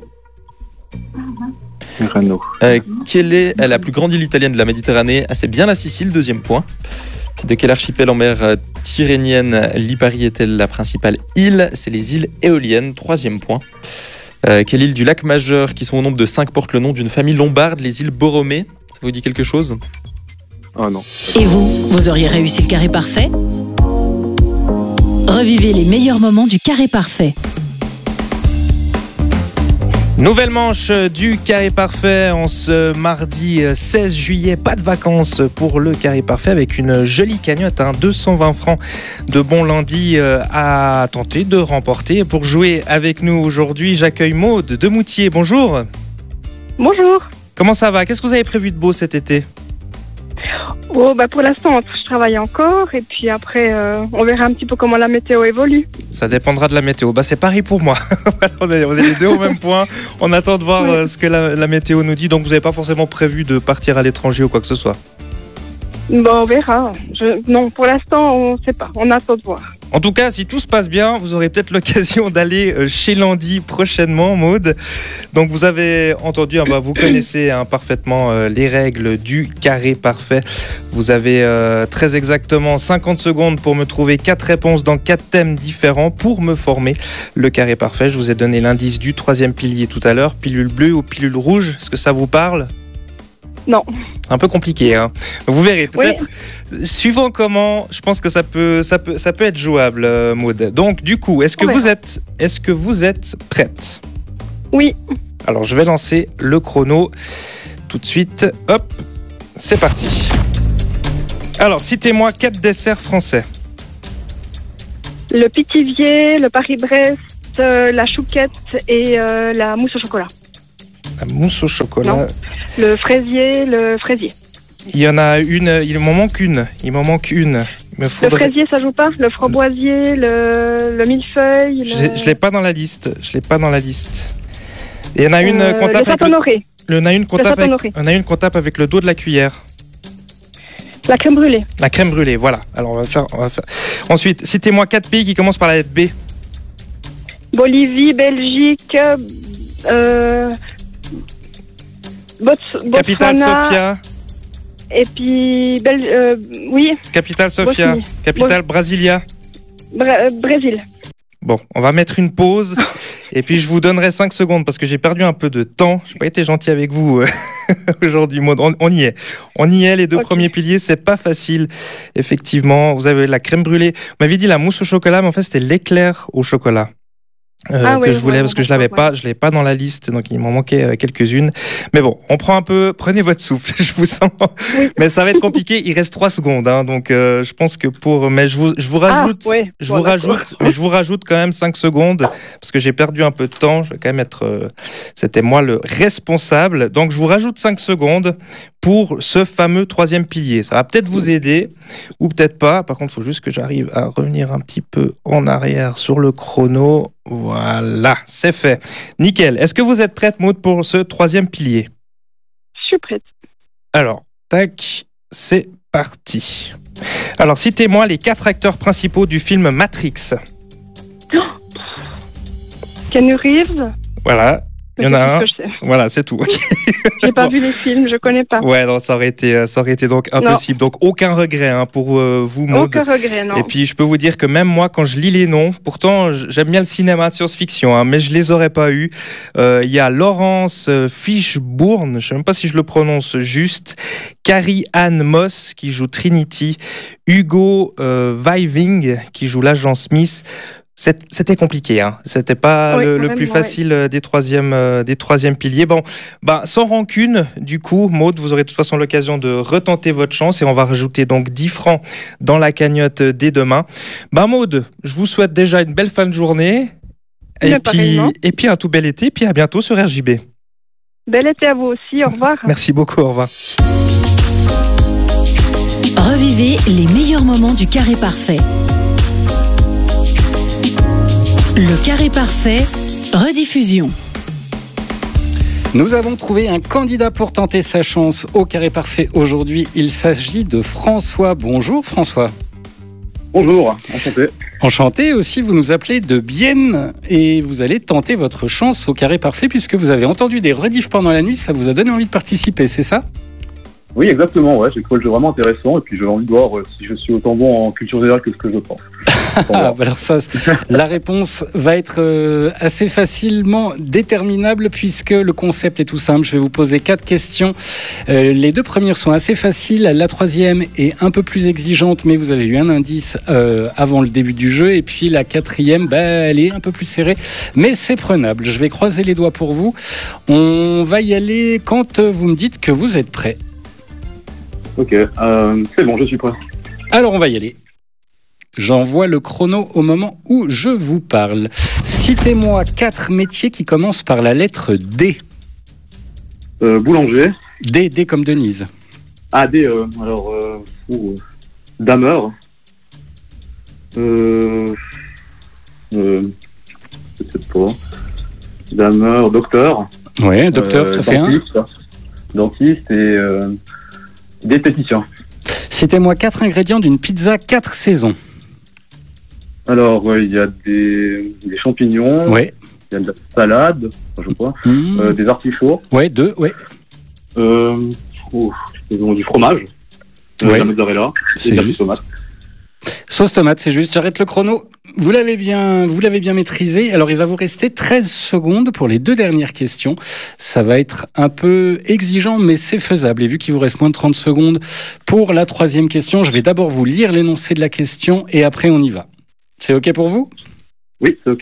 Murano. Euh, quelle est la plus grande île italienne de la Méditerranée ? Ah, c'est bien la Sicile, deuxième point. De quel archipel en mer euh, Tyrrhénienne Lipari est-elle la principale île ? C'est les îles éoliennes, troisième point. Euh, quelle île du lac Majeur, qui sont au nombre de cinq, porte le nom d'une famille lombarde, les îles Borromée ? Ça vous dit quelque chose ? Oh non. Et vous, vous auriez réussi le carré parfait ? Revivez les meilleurs moments du carré parfait. Nouvelle manche du Carré Parfait en ce mardi seize juillet. Pas de vacances pour le Carré Parfait avec une jolie cagnotte, hein, deux cent vingt francs de bon lundi à tenter de remporter. Pour jouer avec nous aujourd'hui, j'accueille Maude de Moutier. Bonjour. Bonjour. Comment ça va ? Qu'est-ce que vous avez prévu de beau cet été ? Oh, bah pour l'instant, je travaille encore et puis après, euh, on verra un petit peu comment la météo évolue. Ça dépendra de la météo. Bah, c'est pareil pour moi. on, est, on est les deux au même point. On attend de voir Oui. euh, ce que la, la météo nous dit. Donc, vous n'avez pas forcément prévu de partir à l'étranger ou quoi que ce soit ? Bon, on verra. Je... Non, pour l'instant, on ne sait pas. On attend de voir. En tout cas, si tout se passe bien, vous aurez peut-être l'occasion d'aller chez Landy prochainement, Maude. Donc, vous avez entendu, hein, bah, vous connaissez hein, parfaitement euh, les règles du carré parfait. Vous avez euh, très exactement cinquante secondes pour me trouver quatre réponses dans quatre thèmes différents pour me former le carré parfait. Je vous ai donné l'indice du troisième pilier tout à l'heure, pilule bleue ou pilule rouge. Est-ce que ça vous parle ? Non. C'est un peu compliqué, hein. Vous verrez, peut-être, oui. Suivant comment, je pense que ça peut, ça peut, ça peut être jouable, euh, Maude. Donc, du coup, est-ce que, vous êtes, est-ce que vous êtes prête ? Oui. Alors, je vais lancer le chrono tout de suite. Hop, c'est parti. Alors, citez-moi quatre desserts français. Le Pithiviers, le Paris-Brest, euh, la chouquette et euh, la mousse au chocolat. La mousse au chocolat. Non. Le fraisier, le fraisier. Il y en a une, il m'en manque une. Il m'en manque une. Il me faudrait... Le fraisier, ça joue pas? Le framboisier, le, le millefeuille. Je l'ai- le... je l'ai pas dans la liste. Je l'ai pas dans la liste. Et il y en a une Euh, qu'on le tape avec le... Saint-Honoré. le- on a une qu'on tape avec... Saint-Honoré. on a une qu'on tape avec le dos de la cuillère. La crème brûlée. La crème brûlée, voilà. Alors on va faire, on va faire. Ensuite, citez-moi quatre pays qui commencent par la lettre B. Bolivie, Belgique, euh, Bots- Capitale Botswana, Sofia. et puis Bel- euh, oui, Capitale Sofia. Bosnie. Capitale Brasilia. Bra- euh, Brésil. Bon, on va mettre une pause et puis je vous donnerai cinq secondes parce que j'ai perdu un peu de temps. Je n'ai pas été gentil avec vous euh, aujourd'hui. Maud. On, on y est. On y est, les deux Ok. premiers piliers. C'est pas facile, effectivement. Vous avez la crème brûlée. Vous m'aviez dit la mousse au chocolat, mais en fait, c'était l'éclair au chocolat. Euh, Ah que ouais, je voulais ouais, parce que je d'accord, l'avais pas, je l'ai pas dans la liste, donc il m'en manquait euh, quelques-unes. Mais bon, on prend un peu, prenez votre souffle, je vous sens. Oui. Mais ça va être compliqué. Il reste trois secondes, hein, donc euh, je pense que pour, mais je vous, je vous Ah, rajoute, ouais. je Bon, vous d'accord. rajoute, mais je vous rajoute quand même cinq secondes parce que j'ai perdu un peu de temps. Je vais quand même être, euh, c'était moi le responsable, donc je vous rajoute cinq secondes pour ce fameux troisième pilier. Ça va peut-être vous aider ou peut-être pas. Par contre, il faut juste que j'arrive à revenir un petit peu en arrière sur le chrono. Voilà, c'est fait. Nickel. Est-ce que vous êtes prête, Maud, pour ce troisième pilier? Je suis prête. Alors, tac, c'est parti. Alors, citez-moi les quatre acteurs principaux du film Matrix. Keanu Reeves. Voilà, il y en c'est a tout un. ce que je sais. Voilà, c'est tout. J'ai pas vu les films, je connais pas. Ouais, non, ça aurait été, ça aurait été donc impossible. Donc, aucun regret hein, pour euh, vous, Maud. Aucun regret, non. Et puis, je peux vous dire que même moi, quand je lis les noms, pourtant, j'aime bien le cinéma de science-fiction, hein, mais je les aurais pas eus. Euh, Il y a Laurence euh, Fishburne, je sais même pas si je le prononce juste, Carrie Ann Moss qui joue Trinity, Hugo euh, Weaving qui joue l'agent Smith. C'est- C'était compliqué, hein. C'était pas Oui, le, le vraiment, plus ouais. facile euh, des troisièmes, euh, des troisièmes piliers. Bon, bah, sans rancune, du coup, Maud, vous aurez de toute façon l'occasion de retenter votre chance et on va rajouter donc dix francs dans la cagnotte dès demain. Bah, Maud, je vous souhaite déjà une belle fin de journée et Mais puis, pareillement. et puis un tout bel été, puis à bientôt sur R J B. Bel été à vous aussi, au revoir. Merci beaucoup, au revoir. Revivez les meilleurs moments du Carré Parfait. Le Carré Parfait, rediffusion. Nous avons trouvé un candidat pour tenter sa chance au Carré Parfait aujourd'hui. Il s'agit de François. Bonjour François. Bonjour, enchanté. Enchanté aussi, vous nous appelez de Bienne et vous allez tenter votre chance au Carré Parfait puisque vous avez entendu des rediffs pendant la nuit, ça vous a donné envie de participer, c'est ça? Oui, exactement, ouais, j'ai trouvé le jeu vraiment intéressant et puis j'ai envie de voir euh, si je suis autant bon en culture générale que ce que je pense. Ah, bah alors ça, la réponse va être euh, assez facilement déterminable puisque le concept est tout simple. Je vais vous poser quatre questions. Euh, les deux premières sont assez faciles. La troisième est un peu plus exigeante, mais vous avez eu un indice euh, avant le début du jeu. Et puis la quatrième, bah, elle est un peu plus serrée, mais c'est prenable. Je vais croiser les doigts pour vous. On va y aller quand vous me dites que vous êtes prêts. Ok, euh, c'est bon, je suis prêt. Alors on va y aller. J'envoie le chrono au moment où je vous parle. Citez-moi quatre métiers qui commencent par la lettre D. Euh, boulanger. D, D comme Denise. Ah, des, euh, alors, euh, ouh, dameur. Euh, euh, je sais pas. Dameur, docteur. Ouais, docteur, euh, ça fait un. dentiste, Dentiste et euh, diététicien. Citez-moi quatre ingrédients d'une pizza quatre saisons. Alors, euh, il y a des, des champignons. Ouais. Il y a de la salade, je crois. Mmh. Euh, des artichauts. Ouais, deux, ouais. Euh, oh, du fromage. Euh, Ouais. de la mozzarella. C'est Et de la juste. tomate. Sauce tomate, c'est juste. J'arrête le chrono. Vous l'avez bien, vous l'avez bien maîtrisé. Alors, il va vous rester treize secondes pour les deux dernières questions. Ça va être un peu exigeant, mais c'est faisable. Et vu qu'il vous reste moins de trente secondes pour la troisième question, je vais d'abord vous lire l'énoncé de la question et après on y va. C'est OK pour vous ? Oui, c'est OK.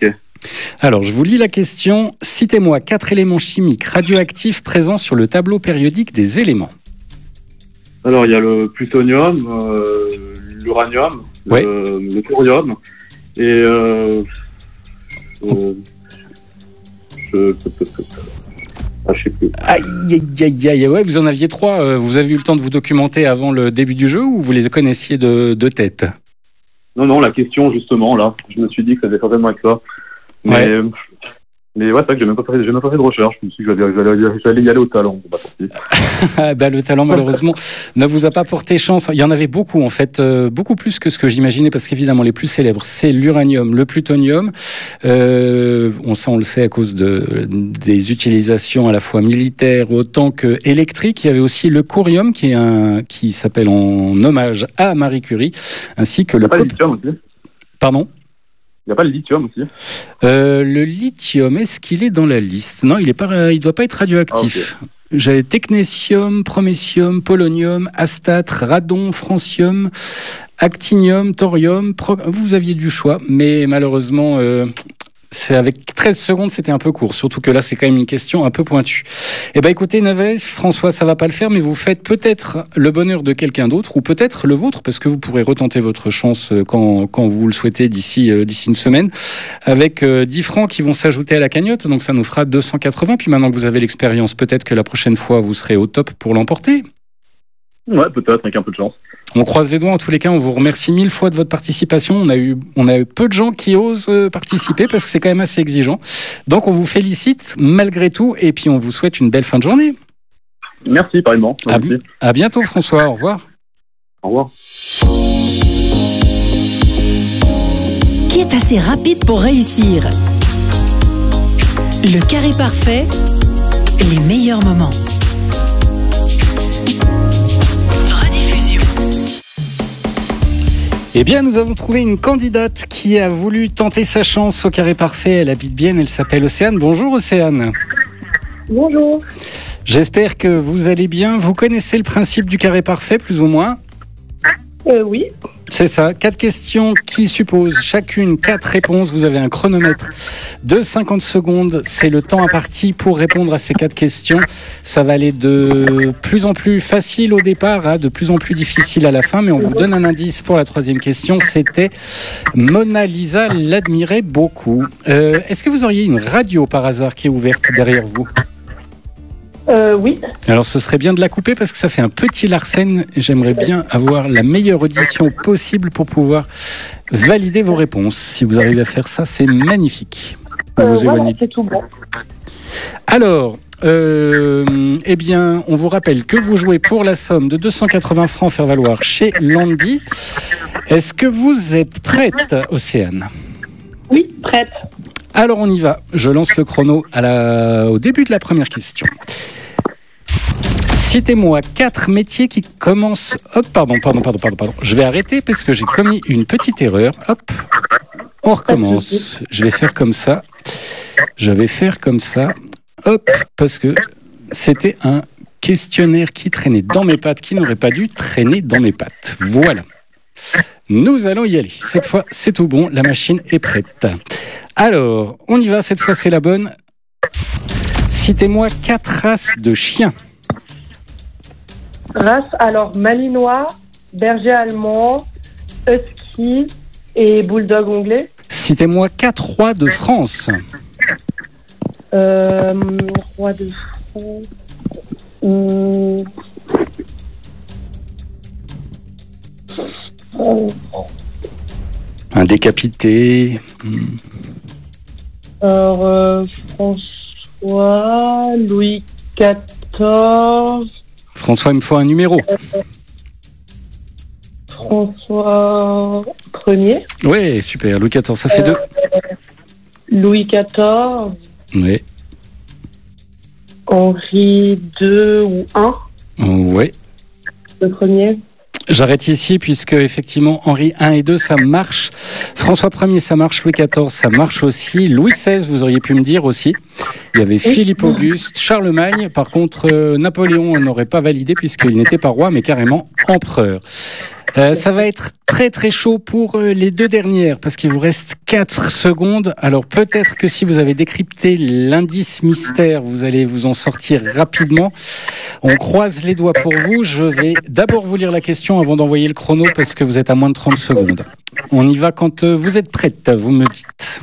Alors, je vous lis la question. Citez-moi quatre éléments chimiques radioactifs présents sur le tableau périodique des éléments. Alors, il y a le plutonium, euh, l'uranium, Ouais. le, le thorium et... Euh, euh, je... Ah, je sais plus. Aïe, aïe, aïe, aïe. Ouais, vous en aviez trois. Euh, Vous avez eu le temps de vous documenter avant le début du jeu ou vous les connaissiez de, de tête? Non, non, la question, justement, là, je me suis dit que ça devait certainement être ça. Mais, Ouais. euh, mais ouais, c'est vrai que j'ai même pas fait, j'ai même pas fait de recherche. Je me suis dit que j'allais, j'allais, j'allais y aller au talent. Bon, bah, tant pis. Ah, bah, le talent, malheureusement, ne vous a pas porté chance. Il y en avait beaucoup, en fait, euh, beaucoup plus que ce que j'imaginais, parce qu'évidemment, les plus célèbres, c'est l'uranium, le plutonium. Euh, on, ça, on le sait à cause de, des utilisations à la fois militaires autant qu'électriques. Il y avait aussi le corium, qui, est un, qui s'appelle en hommage à Marie Curie, ainsi que Il n'y le... a pas le cop- lithium aussi. Pardon? Il n'y a pas le lithium aussi. Euh, le lithium, est-ce qu'il est dans la liste? Non, il est pas, il doit pas être radioactif. J'ai technétium, prométhium, polonium, astate, radon, francium, actinium, thorium. Pro... Vous aviez du choix, mais malheureusement, euh, c'est avec treize secondes, c'était un peu court. Surtout que là, c'est quand même une question un peu pointue. Eh ben, écoutez, Naves, François, ça va pas le faire, mais vous faites peut-être le bonheur de quelqu'un d'autre ou peut-être le vôtre, parce que vous pourrez retenter votre chance quand, quand vous le souhaitez d'ici, euh, d'ici une semaine, avec euh, dix francs qui vont s'ajouter à la cagnotte. Donc, ça nous fera deux cent quatre-vingts. Puis maintenant que vous avez l'expérience, peut-être que la prochaine fois, vous serez au top pour l'emporter. Ouais, peut-être, avec un peu de chance. On croise les doigts. En tous les cas, on vous remercie mille fois de votre participation. On a eu, on a eu peu de gens qui osent euh, participer parce que c'est quand même assez exigeant. Donc, on vous félicite malgré tout et puis on vous souhaite une belle fin de journée. Merci, pareillement. À, Merci. à bientôt, François. Au revoir. Au revoir. Qui est assez rapide pour réussir? Le carré parfait, les meilleurs moments. Rediffusion. Eh bien, nous avons trouvé une candidate qui a voulu tenter sa chance au carré parfait. Elle habite bien, elle s'appelle Océane. Bonjour Océane. Bonjour. J'espère que vous allez bien. Vous connaissez le principe du carré parfait, plus ou moins? Euh, oui. C'est ça, quatre questions qui supposent chacune quatre réponses. Vous avez un chronomètre de cinquante secondes. C'est le temps imparti pour répondre à ces quatre questions. Ça va aller de plus en plus facile au départ, à de plus en plus difficile à la fin. Mais on vous donne un indice pour la troisième question. C'était Mona Lisa l'admirait beaucoup. Euh, est-ce que vous auriez une radio par hasard qui est ouverte derrière vous? Euh, oui. Alors ce serait bien de la couper parce que ça fait un petit larcène. J'aimerais bien avoir la meilleure audition possible pour pouvoir valider vos réponses. Si vous arrivez à faire ça, c'est magnifique. Vous Euh, vous voilà, éloignez. c'est tout bon. Alors, euh, eh bien, on vous rappelle que vous jouez pour la somme de deux cent quatre-vingts francs faire valoir chez Landy. Est-ce que vous êtes prête, Océane? Oui, prête. Alors on y va. Je lance le chrono à la... au début de la première question. Citez-moi quatre métiers qui commencent... Hop, pardon, pardon, pardon, pardon, pardon. Je vais arrêter parce que j'ai commis une petite erreur. Hop, on recommence. Je vais faire comme ça. Je vais faire comme ça. Hop, parce que c'était un questionnaire qui traînait dans mes pattes, qui n'aurait pas dû traîner dans mes pattes. Voilà. Nous allons y aller. Cette fois, c'est tout bon. La machine est prête. Alors, on y va. Cette fois, c'est la bonne. Citez-moi quatre races de chiens. Race, alors, malinois, berger allemand, husky et bulldog anglais. Citez-moi quatre rois de France. Euh, roi de France. Hum. Oh. Un décapité. Hmm. Alors, euh, François, Louis quatorze. François, il me faut un numéro. Euh, François premier. Oui, super. Louis quatorze, ça fait deux. Euh, Louis quatorze. Oui. Henri deux ou un. Oui. Le premier. J'arrête ici puisque effectivement Henri un et deux ça marche, François Ier ça marche, Louis quatorze ça marche aussi, Louis seize vous auriez pu me dire aussi, il y avait Philippe Auguste, Charlemagne, par contre euh, Napoléon on n'aurait pas validé puisqu'il n'était pas roi mais carrément empereur. Euh, ça va être très très chaud pour euh, les deux dernières parce qu'il vous reste quatre secondes. Alors peut-être que si vous avez décrypté l'indice mystère, vous allez vous en sortir rapidement. On croise les doigts pour vous. Je vais d'abord vous lire la question avant d'envoyer le chrono parce que vous êtes à moins de trente secondes. On y va quand euh, vous êtes prête, vous me dites.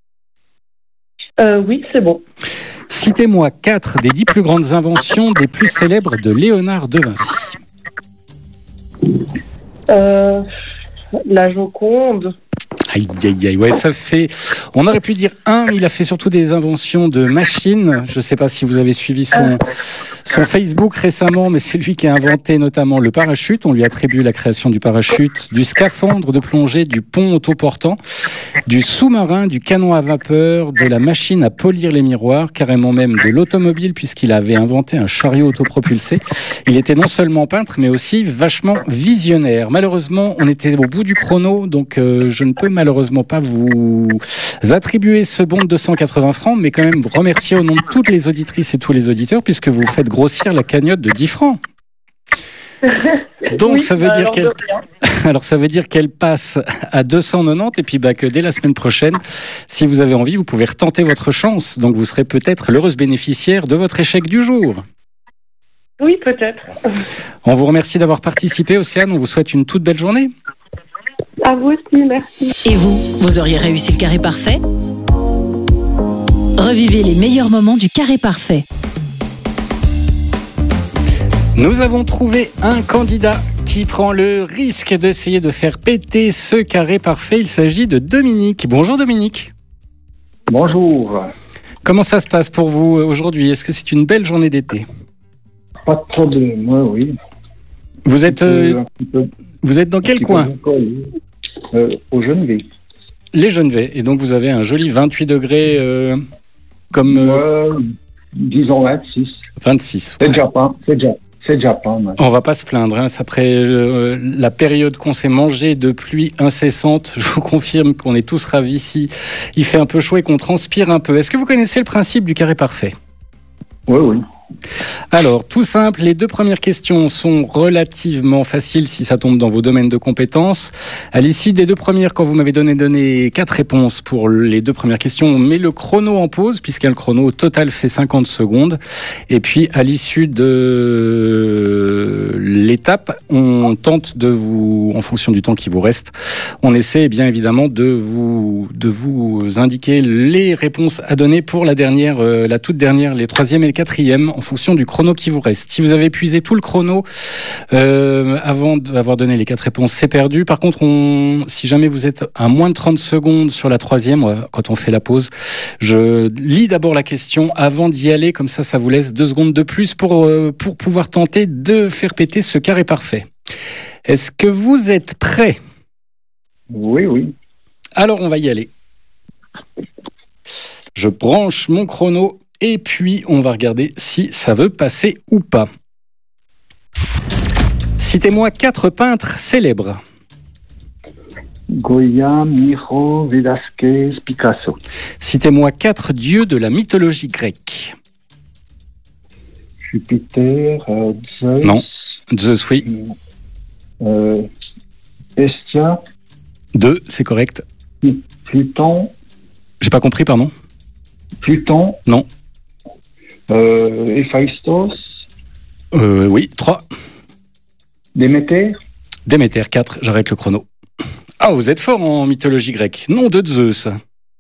Euh, oui, c'est bon. Citez-moi quatre des dix plus grandes inventions des plus célèbres de Léonard de Vinci. Euh, la Joconde. Aïe, aïe, aïe, ouais, ça fait... On aurait pu dire un, il a fait surtout des inventions de machines. Je ne sais pas si vous avez suivi son, son Facebook récemment, mais c'est lui qui a inventé notamment le parachute. On lui attribue la création du parachute, du scaphandre de plongée, du pont autoportant, du sous-marin, du canon à vapeur, de la machine à polir les miroirs, carrément même de l'automobile, puisqu'il avait inventé un chariot autopropulsé. Il était non seulement peintre, mais aussi vachement visionnaire. Malheureusement, on était au bout du chrono, donc euh, je ne peux malheureusement pas vous attribuer ce bon de deux cent quatre-vingts francs, mais quand même vous remercier au nom de toutes les auditrices et tous les auditeurs, puisque vous faites grossir la cagnotte de dix francs. Donc oui, ça veut bah, dire alors, qu'elle de rien. alors ça veut dire qu'elle passe à deux cent quatre-vingt-dix et puis bah, que dès la semaine prochaine, si vous avez envie, vous pouvez retenter votre chance. Donc vous serez peut-être l'heureuse bénéficiaire de votre échec du jour. Oui, peut-être. On vous remercie d'avoir participé, Océane. On vous souhaite une toute belle journée. À vous aussi, merci. Et vous, vous auriez réussi le carré parfait? Revivez les meilleurs moments du carré parfait. Nous avons trouvé un candidat qui prend le risque d'essayer de faire péter ce carré parfait. Il s'agit de Dominique. Bonjour Dominique. Bonjour. Comment ça se passe pour vous aujourd'hui? Est-ce que c'est une belle journée d'été? Pas de problème, moi, oui. Vous êtes, euh, Un petit peu- vous êtes dans un quel petit peu coin? décollé. Euh, Au Genève. Les Genevais. Et donc vous avez un joli vingt-huit degrés euh, comme euh, Ouais, disons vingt-six. vingt-six. C'est Ouais. déjà pas, c'est déjà, c'est déjà pas mal. On va pas se plaindre. Hein. Après euh, la période qu'on s'est mangé de pluie incessante, je vous confirme qu'on est tous ravis ici. Il fait un peu chaud et qu'on transpire un peu. Est-ce que vous connaissez le principe du carré parfait? Oui, oui. Alors, tout simple, les deux premières questions sont relativement faciles si ça tombe dans vos domaines de compétences. À l'issue des deux premières, quand vous m'avez donné, donné quatre réponses pour les deux premières questions, on met le chrono en pause, puisqu'un chrono au total fait cinquante secondes. Et puis, à l'issue de l'étape, on tente de vous, en fonction du temps qui vous reste, on essaie bien évidemment de vous, de vous indiquer les réponses à donner pour la dernière, euh, la toute dernière, les troisième et le quatrième, en fonction du chrono qui vous reste. Si vous avez épuisé tout le chrono euh, avant d'avoir donné les quatre réponses, c'est perdu. Par contre, on, si jamais vous êtes à moins de trente secondes sur la troisième, euh, quand on fait la pause, je lis d'abord la question avant d'y aller, comme ça, ça vous laisse deux secondes de plus pour, euh, pour pouvoir tenter de faire péter ce carré parfait. Est-ce que vous êtes prêts? Oui, oui. Alors, on va y aller. Je branche mon chrono. Et puis, on va regarder si ça veut passer ou pas. Citez-moi quatre peintres célèbres. Goya, Miro, Velázquez, Picasso. Citez-moi quatre dieux de la mythologie grecque. Jupiter, euh, Zeus. Non. Zeus, oui. Euh, Hestia. Deux, c'est correct. Pluton. J'ai pas compris, pardon. Pluton. Non. Euh, Héphaïstos. Euh, oui, trois. Déméter. Déméter, quatre, j'arrête le chrono. Ah, vous êtes fort en mythologie grecque. Nom de Zeus.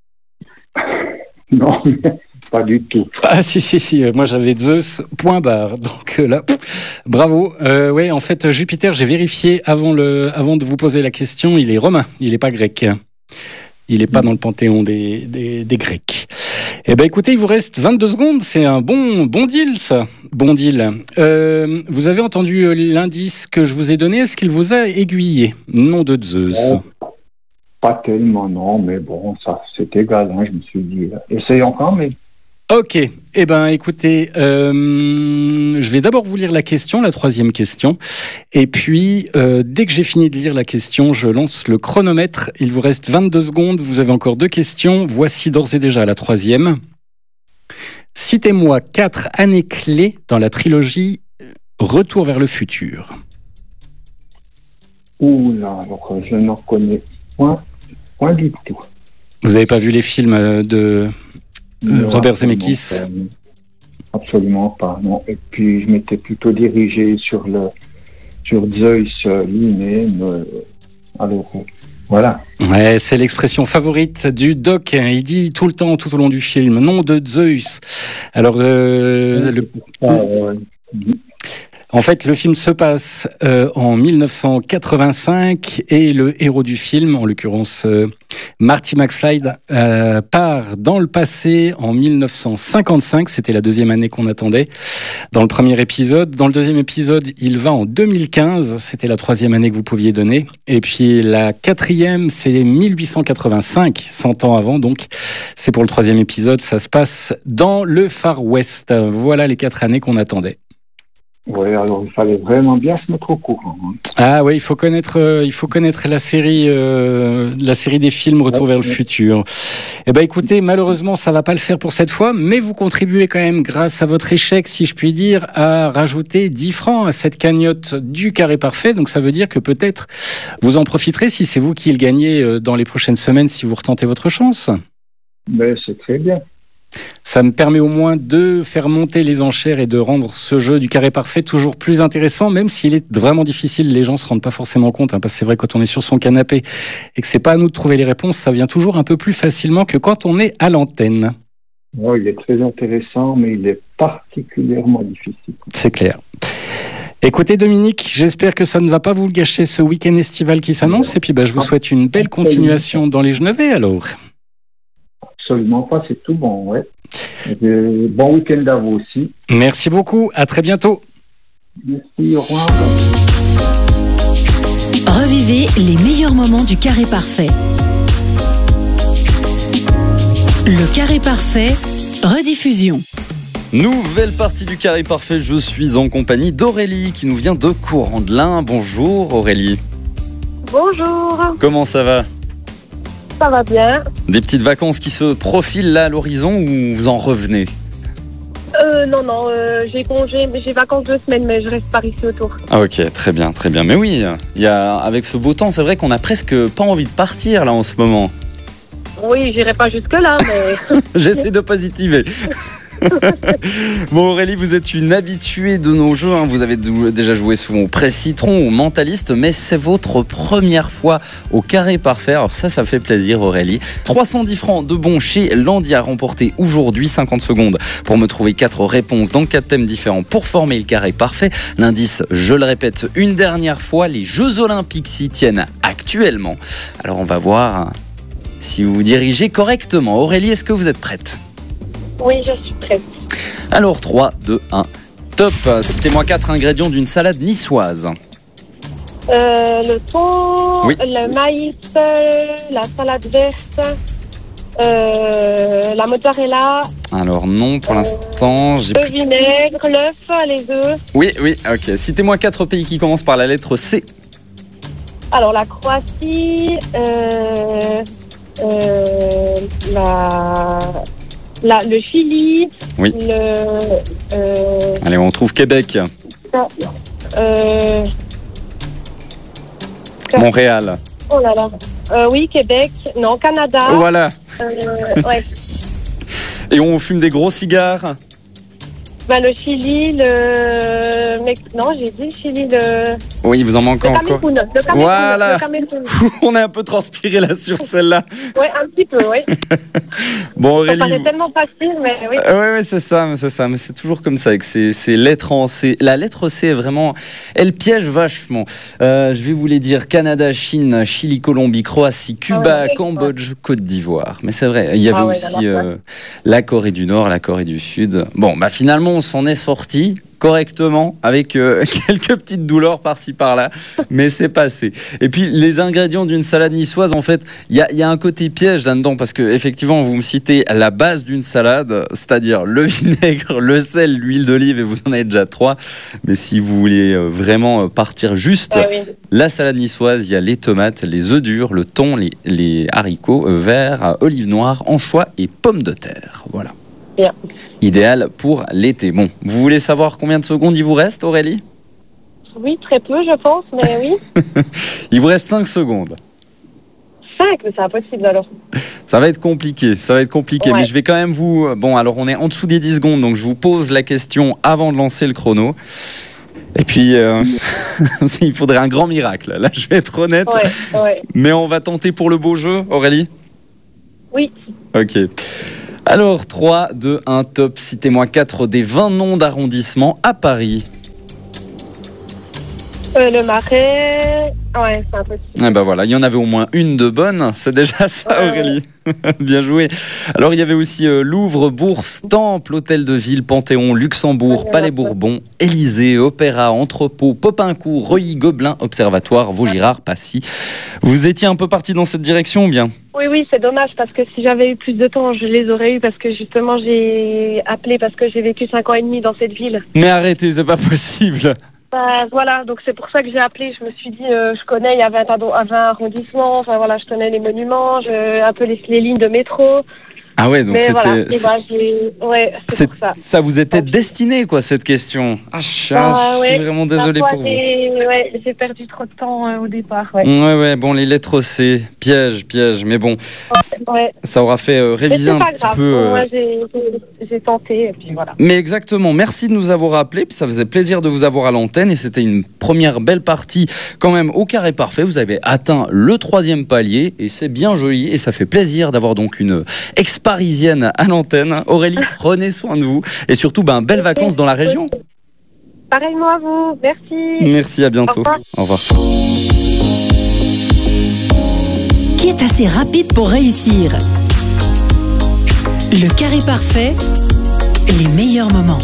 Non, pas du tout. Ah si, si, si, moi j'avais Zeus, point barre. Donc euh, là, pff, bravo. Euh, ouais, en fait, Jupiter, j'ai vérifié avant, le, avant de vous poser la question, il est romain, il n'est pas grec. Il n'est pas dans le panthéon des, des, des Grecs. Eh bien, écoutez, il vous reste vingt-deux secondes. C'est un bon, bon deal, ça. Bon deal. Euh, vous avez entendu l'indice que je vous ai donné. Est-ce qu'il vous a aiguillé? Nom de Zeus. Oh, pas tellement, non. Mais bon, ça, c'est égal. Hein, je me suis dit, euh, essaye encore, mais Ok, eh ben écoutez, euh, je vais d'abord vous lire la question, la troisième question, et puis euh, dès que j'ai fini de lire la question, je lance le chronomètre. Il vous reste vingt-deux secondes, vous avez encore deux questions. Voici d'ores et déjà la troisième. Citez-moi quatre années clés dans la trilogie Retour vers le futur. Oula, alors je n'en connais point, point du tout. Vous n'avez pas vu les films de euh, Robert Zemeckis? Absolument pas, non. Et puis je m'étais plutôt dirigé sur le sur Zeus euh, lui-même. Euh, alors euh, voilà. Ouais, c'est l'expression favorite du doc. Il dit tout le temps, tout au long du film, nom de Zeus. Alors, euh, ouais, le... ça, euh, En fait, le film se passe euh, en mille neuf cent quatre-vingt-cinq et le héros du film, en l'occurrence euh, Marty McFly, euh, part dans le passé en mille neuf cent cinquante-cinq. C'était la deuxième année qu'on attendait dans le premier épisode. Dans le deuxième épisode, il va en deux mille quinze. C'était la troisième année que vous pouviez donner. Et puis la quatrième, c'est mille huit cent quatre-vingt-cinq, cent ans avant. Donc, c'est pour le troisième épisode. Ça se passe dans le Far West. Voilà les quatre années qu'on attendait. Oui, alors il fallait vraiment bien se mettre au courant. Hein. Ah oui, il faut connaître, euh, il faut connaître la série, euh, la série des films Retour ouais, vers le ouais. futur. Eh ben, écoutez, malheureusement, ça va pas le faire pour cette fois, mais vous contribuez quand même, grâce à votre échec, si je puis dire, à rajouter dix francs à cette cagnotte du Carré Parfait. Donc, ça veut dire que peut-être vous en profiterez si c'est vous qui le gagnez dans les prochaines semaines, si vous retentez votre chance. Ben, c'est très bien. Ça me permet au moins de faire monter les enchères et de rendre ce jeu du Carré Parfait toujours plus intéressant, même s'il est vraiment difficile. Les gens ne se rendent pas forcément compte, hein, parce que c'est vrai, quand on est sur son canapé et que c'est pas à nous de trouver les réponses, ça vient toujours un peu plus facilement que quand on est à l'antenne. Oh, il est très intéressant, mais il est particulièrement difficile. C'est clair. Écoutez Dominique, j'espère que ça ne va pas vous gâcher ce week-end estival qui s'annonce, et puis bah, je vous souhaite une belle continuation dans les Genevais alors. Absolument pas, c'est tout bon, ouais. Et bon week-end à vous aussi. Merci beaucoup, à très bientôt. Merci, au revoir. Revivez les meilleurs moments du Carré Parfait. Le Carré Parfait, rediffusion. Nouvelle partie du Carré Parfait, je suis en compagnie d'Aurélie qui nous vient de Courant-de-Lin. Bonjour Aurélie. Bonjour. Comment ça va ? Ça va bien. Des petites vacances qui se profilent là à l'horizon ou vous en revenez ? euh, Non, non, euh, j'ai congé, j'ai vacances deux semaines, mais je reste par ici autour. Ah ok, très bien, très bien. Mais oui, il y a, avec ce beau temps, c'est vrai qu'on a presque pas envie de partir là en ce moment. Oui, j'irai pas jusque-là, mais... J'essaie de positiver. Bon Aurélie, vous êtes une habituée de nos jeux, hein. Vous avez déjà joué souvent au Presse Citron, au Mentaliste, mais c'est votre première fois au Carré Parfait. Alors ça, ça fait plaisir Aurélie. trois cent dix francs de bons chez Landy à remporter aujourd'hui. Cinquante secondes pour me trouver quatre réponses dans quatre thèmes différents pour former le Carré Parfait. L'indice, je le répète une dernière fois, les Jeux Olympiques s'y tiennent actuellement. Alors on va voir si vous vous dirigez correctement. Aurélie, est-ce que vous êtes prête ? Oui, je suis prête. Alors, trois, deux, un, top. Citez-moi quatre ingrédients d'une salade niçoise. Euh, le thon, oui. le maïs, la salade verte, euh, la mozzarella. Alors non, pour euh, l'instant... J'ai... Le vinaigre, l'œuf, les œufs. Oui, oui, ok. Citez-moi quatre pays qui commencent par la lettre C. Alors, la Croatie, euh, euh, la... La, le Chili, oui. le... Euh, Allez, on trouve Québec. Euh, Montréal. Oh là là. Euh, oui, Québec. Non, Canada. Voilà. Euh, ouais. Et on fume des gros cigares. Ben, le Chili, le... Non, j'ai dit le Chili, le... Oui, il vous en manque le encore. Cameroun, le Cameroun, voilà. Le Cameroun. On est un peu transpiré là sur celle-là. Oui, un petit peu, oui. Bon, Aurélie. Ça paraît tellement facile, mais oui. Oui, oui, c'est ça, c'est ça. Mais c'est toujours comme ça avec ces, ces lettres en C. La lettre C est vraiment... Elle piège vachement. Euh, je vais vous les dire. Canada, Chine, Chili, Colombie, Croatie, Cuba, ah ouais, Cambodge, ouais. Côte d'Ivoire. Mais c'est vrai, il y avait ah ouais, aussi euh, la Corée du Nord, la Corée du Sud. Bon, bah finalement, on s'en est sorti. correctement avec euh, quelques petites douleurs par-ci par-là, mais c'est passé. Et puis les ingrédients d'une salade niçoise, en fait, il y a, y a un côté piège là-dedans parce que effectivement, vous me citez la base d'une salade, c'est-à-dire le vinaigre, le sel, l'huile d'olive, et vous en avez déjà trois. Mais si vous voulez vraiment partir juste, Ah oui. la salade niçoise, il y a les tomates, les œufs durs, le thon, les, les haricots verts, olives noires, anchois et pommes de terre. Voilà. Bien. Idéal pour l'été. Bon, vous voulez savoir combien de secondes il vous reste, Aurélie? Oui, très peu, je pense, mais oui. Il vous reste cinq secondes. cinq, mais c'est impossible alors. Ça va être compliqué, ça va être compliqué, Ouais. mais je vais quand même vous... Bon, alors on est en dessous des dix secondes, donc je vous pose la question avant de lancer le chrono. Et puis, euh, il faudrait un grand miracle. Là, je vais être honnête. Ouais, ouais. Mais on va tenter pour le beau jeu, Aurélie? Oui. Ok. Alors, trois, deux, un, top. Citez-moi quatre des vingt noms d'arrondissements à Paris. Euh, le Marais. Ouais, c'est impossible. Eh ben voilà, il y en avait au moins une de bonne, c'est déjà ça, Ouais. Aurélie. Bien joué. Alors il y avait aussi euh, Louvre, Bourse, Temple, Hôtel de Ville, Panthéon, Luxembourg, Ouais, Palais ouais. Bourbon, Élysée, Opéra, Entrepôt, Popincourt, Reuilly, Gobelin, Observatoire, Vaugirard, Passy. Vous étiez un peu parti dans cette direction ou bien? Oui, oui, c'est dommage parce que si j'avais eu plus de temps, je les aurais eu parce que justement, j'ai appelé parce que j'ai vécu cinq ans et demi dans cette ville. Mais arrêtez, c'est pas possible. Bah, voilà, donc c'est pour ça que j'ai appelé. Je me suis dit, euh, je connais, il y avait un vingt arrondissements, enfin voilà, je connais les monuments, je, un peu les, les lignes de métro. Ah ouais, donc Mais c'était... voilà, et bah, j'ai... Ouais, c'est c'est- pour ça. ça vous était destiné, quoi, cette question. Ah, je, Bah, je ouais, suis vraiment désolé parfois, pour vous. j'ai- Ouais, j'ai perdu trop de temps euh, au départ, ouais. Ouais, ouais, bon, les lettres C, piège, piège, mais bon, Ouais. ça aura fait euh, Mais réviser c'est un pas petit grave, peu... euh, moi j'ai, j'ai- j'ai tenté, et puis voilà. Mais exactement, merci de nous avoir appelés, puis ça faisait plaisir de vous avoir à l'antenne, et c'était une première belle partie quand même au carré parfait. Vous avez atteint le troisième palier, et c'est bien joli, et ça fait plaisir d'avoir donc une ex-parisienne à l'antenne. Aurélie, prenez soin de vous, et surtout, ben, belles vacances dans la région. Pareillement à vous, merci. Merci, à bientôt. Au revoir. Au revoir. Qui est assez rapide pour réussir? Le carré parfait, les meilleurs moments.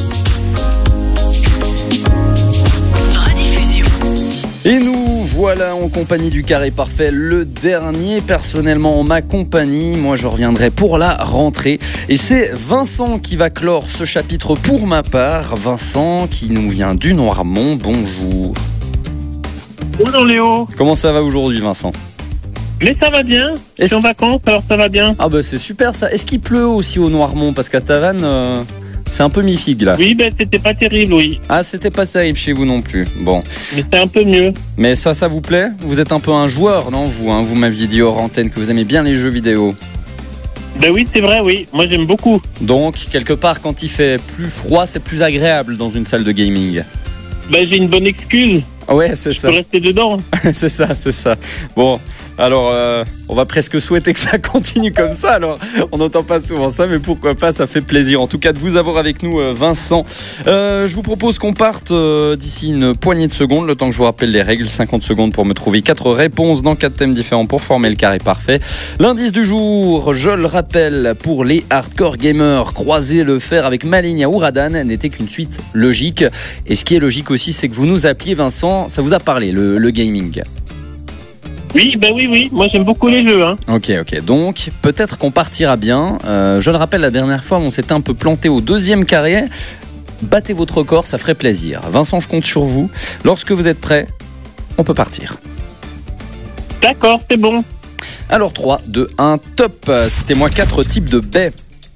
Rediffusion. Et nous voilà en compagnie du carré parfait, le dernier personnellement en ma compagnie. Moi je reviendrai pour la rentrée. Et c'est Vincent qui va clore ce chapitre pour ma part. Vincent qui nous vient du Noirmont, bonjour. Bonjour Léo. Comment ça va aujourd'hui Vincent? Mais ça va bien, je suis en vacances alors ça va bien. Ah bah c'est super ça. Est-ce qu'il pleut aussi au Noirmont? Parce qu'à Tavannes, euh, c'est un peu mi-figue là. Oui, ben c'était pas terrible, oui. Ah c'était pas terrible chez vous non plus. Bon. Mais c'est un peu mieux. Mais ça, ça vous plaît? Vous êtes un peu un joueur, non vous hein Vous m'aviez dit hors antenne que vous aimez bien les jeux vidéo. Ben oui, c'est vrai, oui. Moi j'aime beaucoup. Donc, quelque part, quand il fait plus froid, c'est plus agréable dans une salle de gaming. Ben j'ai une bonne excuse. Ouais, c'est Je ça. peux rester dedans. C'est ça, c'est ça. Bon, alors, euh, on va presque souhaiter que ça continue comme ça. Alors, on n'entend pas souvent ça, mais pourquoi pas, ça fait plaisir. En tout cas, de vous avoir avec nous, euh, Vincent. Euh, je vous propose qu'on parte euh, d'ici une poignée de secondes, le temps que je vous rappelle les règles. cinquante secondes pour me trouver quatre réponses dans quatre thèmes différents pour former le carré parfait. L'indice du jour, je le rappelle, pour les hardcore gamers, croiser le fer avec Maligna ou Radan n'était qu'une suite logique. Et ce qui est logique aussi, c'est que vous nous appeliez, Vincent. Ça vous a parlé, le, le gaming? Oui, ben oui, oui. Moi j'aime beaucoup les jeux. Hein. Ok, ok. Donc, peut-être qu'on partira bien. Euh, je le rappelle, la dernière fois, on s'était un peu planté au deuxième carré. Battez votre record, ça ferait plaisir. Vincent, je compte sur vous. Lorsque vous êtes prêt, on peut partir. D'accord, c'est bon. Alors, trois, deux, un, top. Citez-moi quatre types de baies.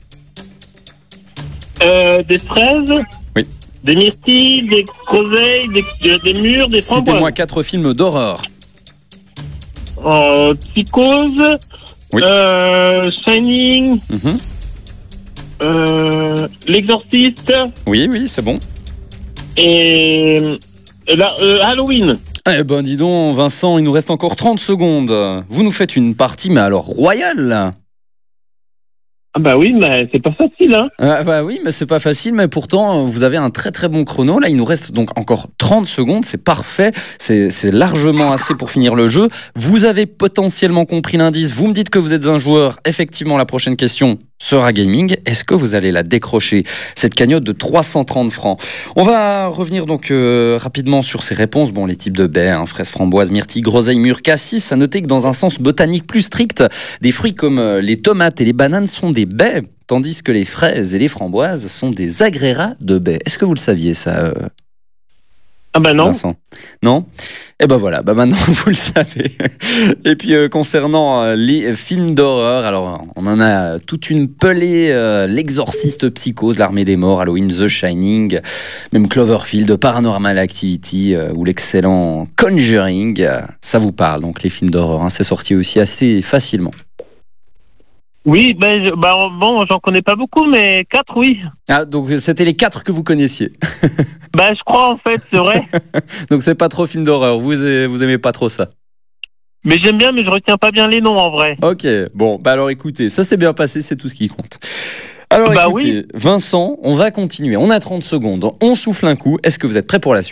Euh, des fraises. Oui. Des myrtilles, des groseilles, des, euh, des murs, des framboises. Citez-moi quatre films d'horreur. Euh, Psychose. Oui. Euh, Shining. Mhm. Euh, L'Exorciste. Oui, oui, c'est bon. Et euh, là, euh, Halloween. Eh ben, dis donc, Vincent, il nous reste encore trente secondes. Vous nous faites une partie, mais alors royale. Ah bah oui, mais c'est pas facile, hein. Ah bah oui, mais c'est pas facile, mais pourtant, vous avez un très très bon chrono. Là, il nous reste donc encore trente secondes, c'est parfait, c'est c'est largement assez pour finir le jeu. Vous avez potentiellement compris l'indice, vous me dites que vous êtes un joueur. Effectivement, la prochaine question, Sera Gaming. Est-ce que vous allez la décrocher, cette cagnotte de trois cent trente francs? On va revenir donc euh, rapidement sur ces réponses. Bon, les types de baies, hein, fraises, framboises, myrtilles, groseilles, mûres, cassis. À noter que dans un sens botanique plus strict, des fruits comme euh, les tomates et les bananes sont des baies, tandis que les fraises et les framboises sont des agrégats de baies. Est-ce que vous le saviez, ça euh... Ah bah non. Vincent. Non. Et ben voilà, bah maintenant vous le savez. Et puis euh, concernant euh, les films d'horreur, alors on en a toute une pelée, euh, L'Exorciste, Psychose, L'Armée des Morts, Halloween, The Shining, même Cloverfield, Paranormal Activity euh, ou l'excellent Conjuring. Euh, ça vous parle donc les films d'horreur, hein, c'est sorti aussi assez facilement. Oui, ben je, bah, bon, j'en connais pas beaucoup, mais quatre, oui. Ah, donc c'était les quatre que vous connaissiez. Bah, je crois, en fait, c'est vrai. Donc c'est pas trop film d'horreur, vous, vous aimez pas trop ça? Mais j'aime bien, mais je retiens pas bien les noms, en vrai. Ok, bon, bah alors écoutez, ça s'est bien passé, c'est tout ce qui compte. Alors bah écoutez, oui. Vincent, on va continuer, on a trente secondes, on souffle un coup, est-ce que vous êtes prêt pour la suite?